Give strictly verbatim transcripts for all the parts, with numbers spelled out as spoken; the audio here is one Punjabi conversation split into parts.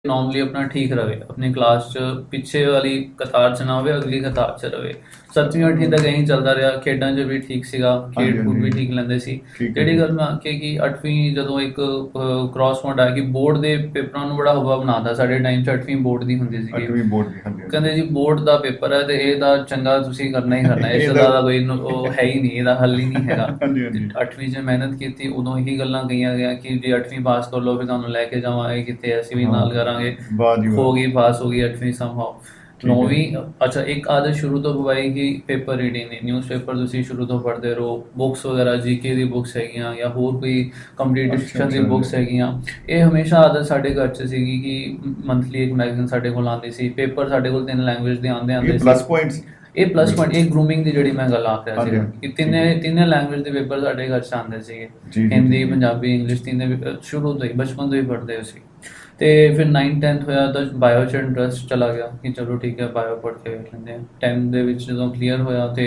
नॉर्मली अपना ठीक रहे, अपनी क्लास च पिछे वाली कतार च ना होवे, अगली कतार च रहे। सत्तवीं अठवीं तक यहीं चलदा रहा, खेडां च भी ठीक सीगा, हाँ जी, खेड हाँ कूद भी जी। ठीक लैंदे सी। ठीक है ਜਿਹੜੀ जी। ਗੱਲ ਮੈਂ ਆਖੀ ਕਿ ਅੱਠਵੀਂ ਜਦੋਂ ਇੱਕ ਕ੍ਰਾਸ ਪੁਆਇੰਟ ਆਇਆ ਕਿ ਬੋਰਡ ਦੇ ਪੇਪਰਾਂ ਨੂੰ ਬੜਾ ਹਵਾ ਬਣਾਤਾ, ਸਾਡੇ ਟਾਈਮ 'ਚ ਅੱਠਵੀਂ ਬੋਰਡ ਦੀ ਹੁੰਦੀ ਸੀਗੀ। ਅੱਠਵੀਂ ਬੋਰਡ ਦੀ, ਹਾਂਜੀ ਹਾਂਜੀ। ਕਹਿੰਦੇ ਜੀ ਬੋਰਡ ਦਾ ਪੇਪਰ ਹੈ ਤੇ ਇਹ ਤਾਂ ਚੰਗਾ ਤੁਸੀਂ ਕਰਨਾ ਹੀ ਕਰਨਾ, ਇਸ ਇਹਦਾ ਦਾ ਤਾਂ ਕੋਈ ਨ- ਉਹ ਹੈ ਹੀ ਨਹੀਂ, ਇਹਦਾ ਹੱਲ ਹੀ ਨਹੀਂ ਹੈਗਾ। ਹਾਂਜੀ ਤੇ ਹਾਂਜੀ। ਅੱਠਵੀਂ 'ਚ ਮਿਹਨਤ ਕੀਤੀ, ਉਦੋਂ ਇਹੀ ਗੱਲਾਂ ਕਹੀਆਂ ਗਿਆ ਕਿ ਜੇ ਅੱਠਵੀਂ ਪਾਸ ਕਰ ਲਓ ਫਿਰ ਤੁਹਾਨੂੰ ਲੈ ਕੇ ਜਾਵਾਂਗੇ ਕਿਤੇ, ਅਸੀਂ ਵੀ ਹਾਂ, ਨਾਲ ਕਰਾਂਗੇ। ਵਾਹ ਜੀ ਹੋ ਵਾਹ। ਗਈ, ਪਾਸ ਹੋ ਗਈ ਅੱਠਵੀਂ ਸਮਹਾਓ। ਠੀਕ ਹੈ। ਨੌਵੀਂ, ਅੱਛਾ ਇੱਕ ਆਦਤ ਸ਼ੁਰੂ ਤੋਂ ਪਵਾਈ ਕਿ ਪੇਪਰ ਰੀਡਿੰਗ ਦੀ, ਨਿਊਜ਼ਪੇਪਰ ਤੁਸੀਂ ਸ਼ੁਰੂ ਤੋਂ ਪੜ੍ਹਦੇ ਰਹੋ, ਬੁੱਕਸ ਵਗੈਰਾ ਜੀਕੇ ਦੀ ਬੁੱਕਸ ਹੈਗੀਆਂ ਜਾਂ ਹੋਰ ਕੋਈ ਅੱਛਾ ਕੰਪੀਟੀਸ਼ਨ ਦੀ ਅੱਛਾ ਬੁੱਕਸ ਹੈਗੀਆਂ। ਇਹ ਹਮੇਸ਼ਾ ਆਦਤ ਸਾਡੇ ਘਰ 'ਚ ਸੀਗੀ ਕਿ ਮੰਥਲੀ ਇੱਕ ਮੈਗਜ਼ੀਨ ਸਾਡੇ ਕੋਲ ਆਉਂਦੀ ਸੀ, ਪੇਪਰ ਸਾਡੇ ਕੋਲ ਤਿੰਨ ਲੈਂਗੁਏਜ ਦੇ ਆਉਂਦੇ ਇਹ ਆਉਂਦੇ ਸੀ। ਪਲੱਸ ਪੁਆਇੰਟ ਸੀ। ਇਹ ਪਲੱਸ ਬਿਲਕੁਲ। ਪੁਆਇੰਟ, ਇਹ ਗਰੂਮਿੰਗ ਦੀ ਜਿਹੜੀ ਮੈਂ ਗੱਲ ਆਖ ਰਿਹਾ ਹਾਂਜੀ ਸੀਗਾ ਹਾਂਜੀ ਕਿ ਠੀਕ ਤਿੰਨੇ ਹੈ। ਤਿੰਨੇ ਲੈਂਗੁਏਜ ਦੇ ਪੇਪਰ ਸਾਡੇ ਘਰ 'ਚ ਆਉਂਦੇ ਸੀਗੇ, ਜੀ ਜੀ ਜੀ ਹਿੰਦੀ, ਜੀ। ਪੰਜਾਬੀ, ਇੰਗਲਿਸ਼, ਤਿੰਨੇ ਵੀ, ਅ, ਸ਼ੁਰੂ ਤੋਂ ਹੀ ਬਚਪਨ ਤੋਂ ਹੀ ਪੜ੍ਹਦੇ ਸੀ। ਤੇ ਫਿਰ ਨਾਈਨ ਟੈਂਥ ਹੋਇਆ ਤਾਂ ਬਾਇਓ 'ਚ ਇੰਟਰਸਟ ਚਲਾ ਗਿਆ ਕਿ ਚਲੋ ਠੀਕ ਹੈ ਬਾਇਓ ਪੜ੍ਹ ਕੇ ਵੇਖ ਲੈਂਦੇ ਹਾਂ। ਟੈਂਥ ਦੇ ਵਿੱਚ ਜਦੋਂ ਕਲੀਅਰ ਹੋਇਆ ਤੇ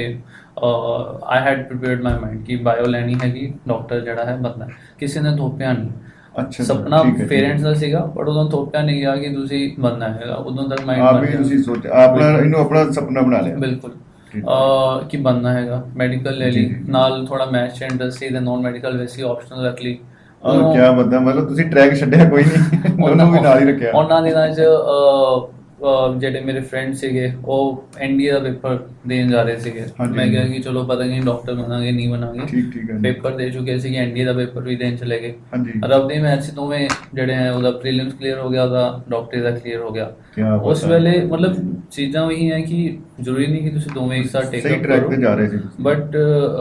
I had prepared my mind ਕਿ ਬਾਇਓ ਲੈਣੀ ਹੈਗੀ, ਡਾਕਟਰ ਜਿਹੜਾ ਹੈ ਬੰਦਾ, ਕਿਸੇ ਨੇ ਥੋਪਿਆ ਨਹੀਂ। ਅੱਛਾ ਅੱਛਾ ਸੁਪਨਾ ਠੀਕ ਹੈ ਠੀਕ ਪੇਰੈਂਟਸ ਹੈ। ਦਾ ਸੀਗਾ ਪਰ ਉਦੋਂ ਥੋਪਿਆ ਨਹੀਂ ਗਿਆ ਕਿ ਤੁਸੀਂ ਬਣਨਾ ਹੈਗਾ, ਉਦੋਂ ਤੱਕ ਮਾਈਂਡ ਆਪ ਬਣ ਹੀ ਗਿਆ। ਤੁਸੀਂ ਸੋਚ ਆਪਣਾ ਬਿਲਕੁਲ ਇਹਨੂੰ ਆਪਣਾ ਸੁਪਨਾ ਬਣਾ ਲਿਆ। ਬਿਲकुल। ਠੀਕ ਠੀਕ। ਅਹ ਕਿ ਬਣਨਾ ਹੈਗਾ, ਮੈਡੀਕਲ ਲੈ ਜੀ ਲਈ ਜੀ ਜੀ। ਨਾਲ, ਥੋੜਾ ਮੈਥ 'ਚ ਇੰਟਰਸਟ ਸੀ ਤੇ ਨੋਨ ਮੈਡੀਕਲ ਵੈਸੀ ਆਪਸ਼ਨਲ ਰੱਖ ਲਈ। ਆ ਕਿਆ ਉਦੋਂ ਬੰਦਾ, ਮਤਲਬ ਤੁਸੀਂ ਟਰੈਕ ਛੱਡਿਆ ਕੋਈ ਨਹੀਂ ਉਹਨਾਂ ਦੋਨੋਂ ਵੀ ਨਾਲ ਹੀ ਰੱਖਿਆ। ਉਹਨਾਂ ਦਿਨਾਂ 'ਚ ਅਹ, ਅਹ, ਜਿਹੜੇ ਮੇਰੇ ਫਰੈਂਡ ਸੀਗੇ ਉਹ ਐਨਡੀਏ ਦਾ ਪੇਪਰ ਦੇਣ ਜਾ ਰਹੇ ਸੀਗੇ। ਹਾਂਜੀ ਮੈਂ ਕਿਹਾ ਹਾਂਜੀ। ਕਿ ਚਲੋ ਪਤਾ ਨਹੀਂ ਡਾਕਟਰ ਬਣਾਂਗੇ ਨਹੀਂ ਬਣਾਂਗੇ, ਠੀਕ ਠੀਕ ਹੈ ਜੀ। ਪੇਪਰ ਦੇ ਚੁੱਕੇ ਸੀਗੇ, ਐਨਡੀਏ ਦਾ ਪੇਪਰ ਵੀ ਦੇਣ ਚਲੇ ਗਏ। ਹਾਂਜੀ। ਰੱਬ ਦੀ ਮਿਹਰ 'ਚ ਦੋਵੇਂ ਜਿਹੜੇ ਹੈ, ਉਹਦਾ ਪ੍ਰੀਲਿਮਸ ਕਲੀਅਰ ਹੋ ਗਿਆ, ਉਹਦਾ ਡਾਕਟਰੀ ਦਾ ਕਲੀਅਰ ਹੋ ਗਿਆ। ਕਿਆ ਉਸ ਬਾਤ ਹੈ। ਵੇਲੇ ਮਤਲਬ ਚੀਜ਼ਾਂ ਉਹੀ ਹੈ ਕਿ ਜ਼ਰੂਰੀ ਨਹੀਂ ਕਿ ਤੁਸੀਂ ਦੋਵੇਂ ਇੱਕ ਸਾਥ ਟੇਕ ਸਹੀ ਅਪ ਟਰੈਕ ਕਰੋ, ਤੇ ਜਾ ਰਹੇ ਸੀ ਤੁਸੀਂ। ਬਟ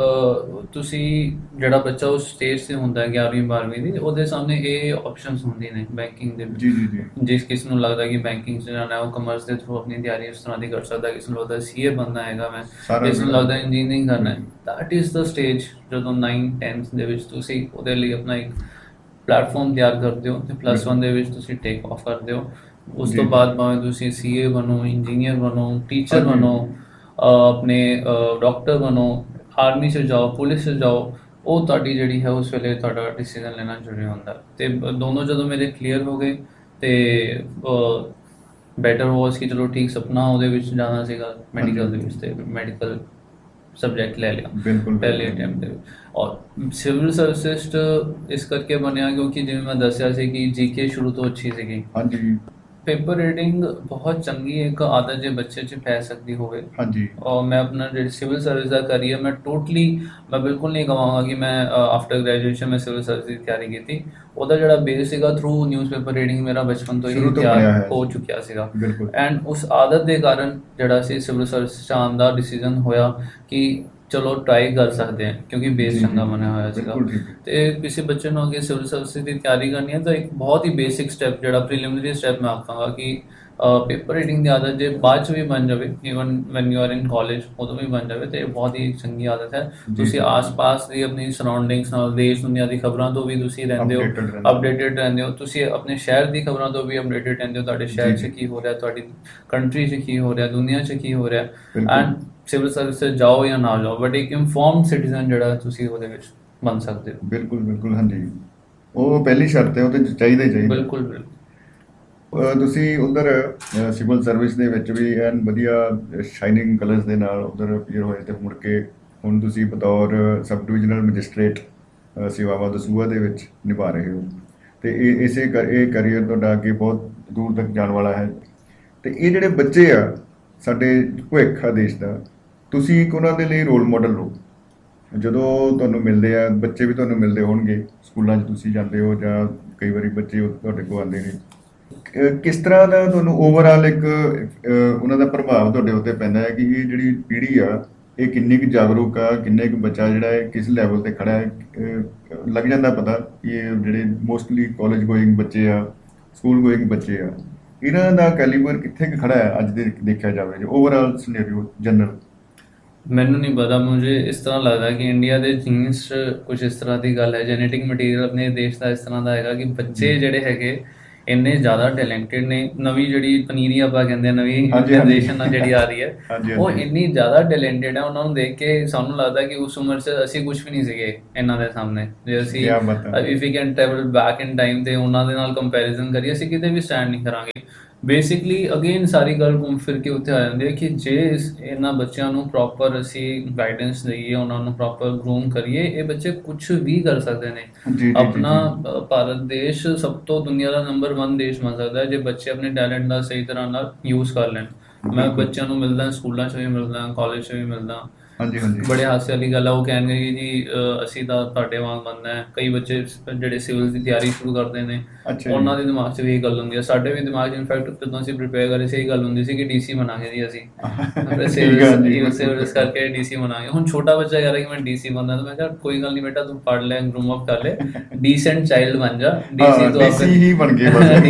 ਤੁਸੀਂ ਜਿਹੜਾ ਬੱਚਾ ਉਸ ਸਟੇਜ 'ਤੇ ਹੁੰਦਾ ਹੈ ਗਿਆਰਵੀਂ ਬਾਰ੍ਹਵੀਂ ਦੀ, ਉਹਦੇ ਸਾਹਮਣੇ ਇਹ ਆਪਸ਼ਨਸ ਹੁੰਦੀਆਂ ਨੇ ਬੈਂਕਿੰਗ ਦੇ ਵਿੱਚ। ਜੀ ਜੀ ਜੀ। ਜਿਸ ਕਿਸ ਨੂੰ ਲੱਗਦਾ ਕਿ ਬੈਂਕਿੰਗ 'ਚ ਜਾਣਾ ਹੈ ਉਹ ਕਮਰਸ ਦੇ ਥਰੂ ਆਪਣੀ ਤਿਆਰੀ ਉਸ ਤਰ੍ਹਾਂ ਦੀ ਕਰ ਸਕਦਾ, ਕਿਸ ਨੂੰ ਲੱਗਦਾ ਸੀਏ ਬਣਨਾ ਹੈਗਾ ਮੈਂ, ਸਾਰਾ ਕਿਸ ਨੂੰ ਜਿਹੜਾ। ਲੱਗਦਾ ਇੰਜੀਨੀਅਰਿੰਗ ਕਰਨਾ ਹੈ। ਦੈਟ ਇਜ਼ ਦਾ ਸਟੇਜ ਜਦੋਂ ਨਾਈਨ ਟੈਂਥ ਦੇ ਵਿੱਚ ਤੁਸੀਂ ਉਹਦੇ ਲਈ ਆਪਣਾ ਇੱਕ ਪਲੇਟਫਾਰਮ ਤਿਆਰ ਕਰਦੇ ਹੋ ਤੇ ਪਲੱਸ ਬਿਲਕੁਲ। ਵਨ ਦੇ ਵਿੱਚ ਤੁਸੀਂ ਟੇਕ ਆਫ ਕਰਦੇ ਹੋ। ਉਸ ਜੀ ਤੋਂ ਜੀ। ਬਾਅਦ ਭਾਵੇਂ ਤੁਸੀਂ ਸੀਏ ਬਣੋ, ਇੰਜੀਨੀਅਰ ਬਣੋ, ਟੀਚਰ ਹਾਂਜੀ। ਬਣੋ, ਅਹ ਆਪਣੇ ਡਾਕਟਰ ਬਣੋ, ਆਰਮੀ 'ਚ ਜਾਓ, ਪੁਲਿਸ 'ਚ ਜਾਓ, ਉਹ ਤੁਹਾਡੀ ਜਿਹੜੀ ਹੈ ਉਸ ਵੇਲੇ ਤੁਹਾਡਾ ਡਿਸੀਜਨ ਲੈਣਾ ਜ਼ਰੂਰੀ ਹੁੰਦਾ। ਤੇ ਦੋਨੋਂ ਜਦੋਂ ਮੇਰੇ ਕਲੀਅਰ ਹੋ ਗਏ ਤੇ ਬੈਟਰ ਵਾਸ ਕਿ ਚਲੋ ਠੀਕ, ਸੁਪਨਾ ਉਹਦੇ ਵਿੱਚ ਜਾਣਾ ਸੀਗਾ ਮੈਡੀਕਲ ਦੇ ਵਿੱਚ, ਤੇ ਮੈਡੀਕਲ ਸਬਜੈਕਟ ਲੈ ਲਿਆ ਬਿਲकुल ਪਹਿਲੇ बिल्कुल। ਅਟੈਂਪਟ ਦੇ ਵਿੱਚ। ਔਰ ਸਿਵਲ ਸਰਵਿਸਿਜ਼ 'ਚ ਇਸ ਕਰਕੇ ਬਣਿਆ ਕਿਉਂਕਿ ਜਿਵੇਂ ਮੈਂ ਦੱਸਿਆ ਸੀ ਕਿ ਜੀਕੇ ਸ਼ੁਰੂ ਤੋਂ ਅੱਛੀ ਸੀਗੀ। हाँ जी। ਪੇਪਰ ਰੀਡਿੰਗ ਬਹੁਤ ਚੰਗੀ ਇੱਕ ਆਦਤ ਜੇ ਬੱਚੇ 'ਚ ਪੈ ਸਕਦੀ ਹੋਵੇ। हाँ जी। ਔਰ ਮੈਂ ਆਪਣਾ ਜਿਹੜੀ ਸਿਵਲ ਸਰਵਿਸ ਦਾ ਕਰੀਅਰ, ਮੈਂ ਟੋਟਲੀ ਮੈਂ ਬਿਲਕੁਲ ਨਹੀਂ ਕਹਾਂਗਾ ਕਿ ਮੈਂ ਆਫਟਰ ਗ੍ਰੈਜੂਏਸ਼ਨ ਮੈਂ ਸਿਵਲ ਸਰਵਿਸ ਦੀ ਤਿਆਰੀ ਕੀਤੀ। ਉਹਦਾ ਜਿਹੜਾ ਬੇਸ ਸੀਗਾ ਥਰੂ ਨਿਊਜ਼ਪੇਪਰ ਰੀਡਿੰਗ ਮੇਰਾ ਬਚਪਨ ਤੋਂ ਹੀ शुरू तो ਤਿਆਰ बनया है। ਹੋ ਚੁੱਕਿਆ ਸੀਗਾ। बिल्कुल। ਐਂਡ ਉਸ ਆਦਤ ਦੇ ਕਾਰਨ ਜਿਹੜਾ ਸੀ ਸਿਵਲ ਸਰਵਿਸ 'ਚ ਆਉਣ ਦਾ ਡਿਸੀਜਨ ਹੋਇਆ ਕਿ ਚਲੋ ਟਰਾਈ ਕਰ ਸਕਦੇ ਹਾਂ ਕਿਉਂਕਿ ਬੇਸ जी ਚੰਗਾ जी ਬਣਿਆ ਹੋਇਆ ਸੀਗਾ। बिल्कुल ठीक है। ਤੇ ਕਿਸੇ ਬੱਚੇ ਨੂੰ ਅੱਗੇ ਸਿਵਲ ਸਰਵਿਸ ਦੀ ਤਿਆਰੀ ਕਰਨੀ ਹੈ ਤਾਂ ਇੱਕ ਬਹੁਤ ਹੀ ਬੇਸਿਕ ਸਟੈਪ, ਜਿਹੜਾ ਪ੍ਰੀਲਿਮਿਨਰੀ ਸਟੈਪ ਮੈਂ ਆਖਾਂਗਾ ਕਿ ਪੇਪਰ ਰੀਡਿੰਗ ਦੀ ਆਦਤ ਜੇ ਬਾਅਦ 'ਚ ਵੀ ਬਣ ਜਾਵੇ, even when you are in college ਉਦੋਂ ਵੀ ਬਣ ਜਾਵੇ, ਤੇ ਇਹ ਬਹੁਤ ਹੀ ਚੰਗੀ ਆਦਤ ਹੈ। जी ਤੁਸੀਂ जी। ਆਸ-ਪਾਸ ਦੀ ਆਪਣੀ ਸਰਾਊਂਡਿੰਗਸ ਨਾਲ, ਦੇਸ਼ ਦੁਨੀਆ ਦੀ ਖਬਰਾਂ ਤੋਂ ਵੀ ਤੁਸੀਂ ਰਹਿੰਦੇ ਹੋ, अपडेटेड रहना। ਅਪਡੇਟਡ ਰਹਿੰਦੇ ਹੋ। ਤੁਸੀਂ ਆਪਣੇ ਸ਼ਹਿਰ ਦੀ ਖਬਰਾਂ ਤੋਂ ਵੀ ਅਪਡੇਟਡ ਰਹਿੰਦੇ ਹੋ, ਤੁਹਾਡੇ ਸ਼ਹਿਰ जी 'ਚ जी ਕੀ ਹੋ ਰਿਹਾ, ਤੁਹਾਡੀ ਕੰਟਰੀ 'ਚ ਕੀ ਹੋ ਰਿਹਾ, ਦੁਨੀਆ 'ਚ ਕੀ ਹੋ ਰਿਹਾ। बिल्कुल। ਐਂਡ ਸਿਵਲ ਸਰਵਿਸ 'ਚ ਜਾਓ ਜਾਂ ਨਾ ਜਾਓ, ਬਟ ਇੱਕ ਇਨਫੋਰਮਡ ਸਿਟੀਜ਼ਨ ਜਿਹੜਾ ਤੁਸੀਂ ਉਹਦੇ ਵਿੱਚ ਬਣ ਸਕਦੇ ਹੋ। ਬਿਲਕੁਲ ਬਿਲਕੁਲ ਹਾਂਜੀ, ਉਹ ਪਹਿਲੀ ਸ਼ਰਤ ਹੈ, ਉਹ ਤੇ ਚਾਹੀਦਾ ਹੀ ਚਾਹੀਦਾ। ਬਿਲਕੁਲ ਬਿਲਕੁਲ। ਅਹ ਤੁਸੀਂ ਉਧਰ ਸਿਵਲ ਸਰਵਿਸ ਦੇ ਵਿੱਚ ਵੀ ਐਨ ਵਧੀਆ ਸ਼ਾਈਨਿੰਗ ਕਲਰਸ ਦੇ ਨਾਲ ਉਧਰ ਅਪੀਅਰ ਹੋਏ ਤੇ ਮੁੜ ਕੇ ਹੁਣ ਤੁਸੀਂ ਬਤੌਰ ਸਬ ਡਿਵੀਜ਼ਨਲ ਮੈਜਿਸਟ੍ਰੇਟ ਅਹ ਸੇਵਾਵਾਂ ਦਸੂਹਾ ਦੇ ਵਿੱਚ ਨਿਭਾ ਰਹੇ ਹੋ, ਤੇ ਇਹ ਇਸੇ ਕਰ ਇਹ ਕਰੀਅਰ ਤੁਹਾਡਾ ਅੱਗੇ ਬਹੁਤ ਦੂਰ ਤੱਕ ਜਾਣ ਵਾਲਾ ਹੈ। ਤੇ ਇਹ ਜਿਹੜੇ ਬੱਚੇ ਆ ਸਾਡੇ ਭਵਿੱਖ ਆ ਦੇਸ਼ ਦਾ, ਤੁਸੀਂ ਇੱਕ ਉਹਨਾਂ ਦੇ ਲਈ ਰੋਲ ਮਾਡਲ ਹੋ। ਜਦੋਂ ਤੁਹਾਨੂੰ ਮਿਲਦੇ ਆ ਬੱਚੇ ਵੀ ਤੁਹਾਨੂੰ ਮਿਲਦੇ ਹੋਣਗੇ, ਸਕੂਲਾਂ 'ਚ ਤੁਸੀਂ ਜਾਂਦੇ ਹੋ ਜਾਂ ਕਈ ਵਾਰੀ ਬੱਚੇ ਉਹ ਤੁਹਾਡੇ ਕੋਲ ਆਉਂਦੇ ਨੇ, ਅਹ ਕਿਸ ਤਰ੍ਹਾਂ ਦਾ ਤੁਹਾਨੂੰ ਓਵਰਆਲ ਇੱਕ ਅਹ ਉਹਨਾਂ ਦਾ ਪ੍ਰਭਾਵ ਤੁਹਾਡੇ ਉੱਤੇ ਪੈਂਦਾ ਹੈ ਕਿ ਇਹ ਜਿਹੜੀ ਪੀੜ੍ਹੀ ਆ ਇਹ ਕਿੰਨੀ ਕੁ ਜਾਗਰੂਕ ਆ, ਕਿੰਨੇ ਕੁ ਬੱਚਾ ਜਿਹੜਾ ਹੈ ਕਿਸ ਲੈਵਲ ਤੇ ਖੜਾ ਹੈ। ਅਹ ਲੱਗ ਜਾਂਦਾ ਪਤਾ ਕਿ ਇਹ ਜਿਹੜੇ ਮੋਸਟਲੀ ਕਾਲਜ ਗੋਇੰਗ ਬੱਚੇ ਆ, ਸਕੂਲ ਗੋਇੰਗ ਬੱਚੇ ਆ, ਇਹਨਾਂ ਦਾ ਕੈਲੀਬਰ ਕਿੱਥੇ ਕੁ ਖੜਾ ਹੈ ਅੱਜ ਦੇ ਦੇਖਿਆ ਜਾਵੇ ਜੇ ਓਵਰਆਲ ਸਿਨੈਰੀਓ ਜਨਰਲ। ਮੈਨੂੰ ਨਹੀਂ ਪਤਾ, ਮੁਝੇ ਇਸ ਤਰ੍ਹਾਂ ਲੱਗਦਾ ਕਿ ਇੰਡੀਆ ਦੇ ਜੀਨਸ 'ਚ ਕੁਝ ਇਸ ਤਰ੍ਹਾਂ ਦੀ ਗੱਲ ਹੈ, ਜੈਨੇਟਿਕ ਮਟੀਰੀਅਲ ਆਪਣੇ ਦੇਸ਼ ਦਾ ਇਸ ਤਰ੍ਹਾਂ ਦਾ ਹੈਗਾ ਕਿ ਬੱਚੇ ਜਿਹੜੇ ਹੈਗੇ ਇੰਨੇ ਜ਼ਿਆਦਾ ਟੈਲੈਂਟਡ ਨੇ। ਨਵੀਂ ਜਿਹੜੀ ਪਨੀਰੀ ਆਪਾਂ ਕਹਿੰਦੇ ਹਾਂ, ਨਵੀਂ ਹਾਂਜੀ, ਹਾਂਜੀ। ਜਨਰੇਸ਼ਨ ਨਾਲ ਜਿਹੜੀ ਆ ਰਹੀ ਹੈ, ਹਾਂਜੀ, ਉਹ ਹਾਂਜੀ। ਇੰਨੀ ਜ਼ਿਆਦਾ ਟੈਲੈਂਟਡ ਹੈ। ਉਹਨਾਂ ਨੂੰ ਦੇਖ ਕੇ ਸਾਨੂੰ ਲੱਗਦਾ ਕਿ ਉਸ ਉਮਰ 'ਚ ਅਸੀਂ ਕੁਝ ਵੀ ਨਹੀਂ ਸੀਗੇ ਇਹਨਾਂ ਦੇ ਸਾਹਮਣੇ। ਜੇ ਅਸੀਂ ਕਿਆ ਬਾਤ ਹੈ। If you can travel back in time ਤੇ ਉਹਨਾਂ ਦੇ ਨਾਲ ਕੰਪੈਰੀਜ਼ਨ ਕਰੀਏ, ਅਸੀਂ ਕਿਤੇ ਵੀ ਸਟੈਂਡ ਨਹੀਂ ਕਰਾਂਗੇ। ਬੇਸਿਕਲੀ ਅਗੇਨ ਸਾਰੀ ਗੱਲ ਘੁੰਮ ਫਿਰ ਕੇ ਉੱਥੇ ਆ ਜਾਂਦੀ ਹੈ ਕਿ ਜੇ ਇਸ ਇਹਨਾਂ ਬੱਚਿਆਂ ਨੂੰ ਪ੍ਰੋਪਰ ਅਸੀਂ ਗਾਈਡੈਂਸ ਦਈਏ, ਉਹਨਾਂ ਨੂੰ ਪ੍ਰੋਪਰ ਗਰੂਮ ਕਰੀਏ, ਇਹ ਬੱਚੇ ਕੁਝ ਵੀ ਕਰ ਸਕਦੇ ਨੇ। ਜੀ, ਜੀ, ਜੀ, ਆਪਣਾ ਜੀ। ਅ, ਭਾਰਤ ਦੇਸ਼ ਸਭ ਤੋਂ ਦੁਨੀਆ ਦਾ ਨੰਬਰ ਵਨ ਦੇਸ਼ ਬਣ ਸਕਦਾ ਹੈ ਜੇ ਬੱਚੇ ਆਪਣੇ ਟੈਲੈਂਟ ਦਾ ਸਹੀ ਤਰ੍ਹਾਂ ਨਾਲ ਯੂਜ਼ ਕਰ ਲੈਣ। ਮੈਂ ਬਿਲਕੁਲ। ਬੱਚਿਆਂ ਨੂੰ ਮਿਲਦਾ, ਸਕੂਲਾਂ 'ਚ ਵੀ ਮਿਲਦਾ, ਕਾਲਜ 'ਚ ਵੀ ਮਿਲਦਾ। ਹਾਂਜੀ, ਹਾਂਜੀ। ਬੜੇ ਹਾਸੇ ਵਾਲੀ ਗੱਲ ਆ, ਉਹ ਕਹਿਣਗੇ ਕਿ ਜੀ ਅ, ਅਸੀਂ ਤਾਂ ਤੁਹਾਡੇ ਵਾਂਗ ਬਣਨਾ ਹੈ। ਕਈ ਬੱਚੇ ਸ- ਜਿਹੜੇ ਸਿਵਲ ਦੀ ਤਿਆਰੀ ਸ਼ੁਰੂ ਕਰਦੇ ਨੇ, ਅੱਛਾ ਜੀ। ਉਹਨਾਂ ਦੇ ਦਿਮਾਗ 'ਚ ਵੀ ਇਹ ਗੱਲ ਹੁੰਦੀ ਹੈ। ਸਾਡੇ ਵੀ ਦਿਮਾਗ 'ਚ ਇਨਫੈਕਟ ਜਦੋਂ ਅਸੀਂ ਪ੍ਰਿਪੇਅਰ ਕਰ ਰਹੇ ਸੀ, ਇਹ ਗੱਲ ਹੁੰਦੀ ਸੀ ਕਿ ਡੀਸੀ ਬਣਾਂਗੇ ਜੀ ਅਸੀਂ। ਫਿਰ ਠੀਕ ਹੈ ਜੀ, ਸਿਵਲ ਬਿਲਕੁਲ, ਸਿਵਲਸ ਬਿਲਕੁਲ। ਕਰਕੇ ਡੀਸੀ ਬਣਾਂਗੇ। ਹੁਣ ਛੋਟਾ ਬੱਚਾ ਕਹਿ ਰਿਹਾ ਕਿ ਮੈਂ ਡੀਸੀ ਬਣਨਾ, ਤਾਂ ਮੈਂ ਕਿਹਾ ਕੋਈ ਗੱਲ ਨਹੀਂ ਬੇਟਾ, ਤੂੰ ਪੜ੍ਹ ਲੈ, ਗਰੂਮ ਅਪ ਕਰ ਲੈ, ਡੀਸੈਂਟ ਚਾਈਲਡ ਬਣ ਜਾ। ਡੀਸੀ ਹਾਂ, ਤੋਂ ਡੀਸੀ ਆਪੇ ਹੀ ਬਣ ਗਏ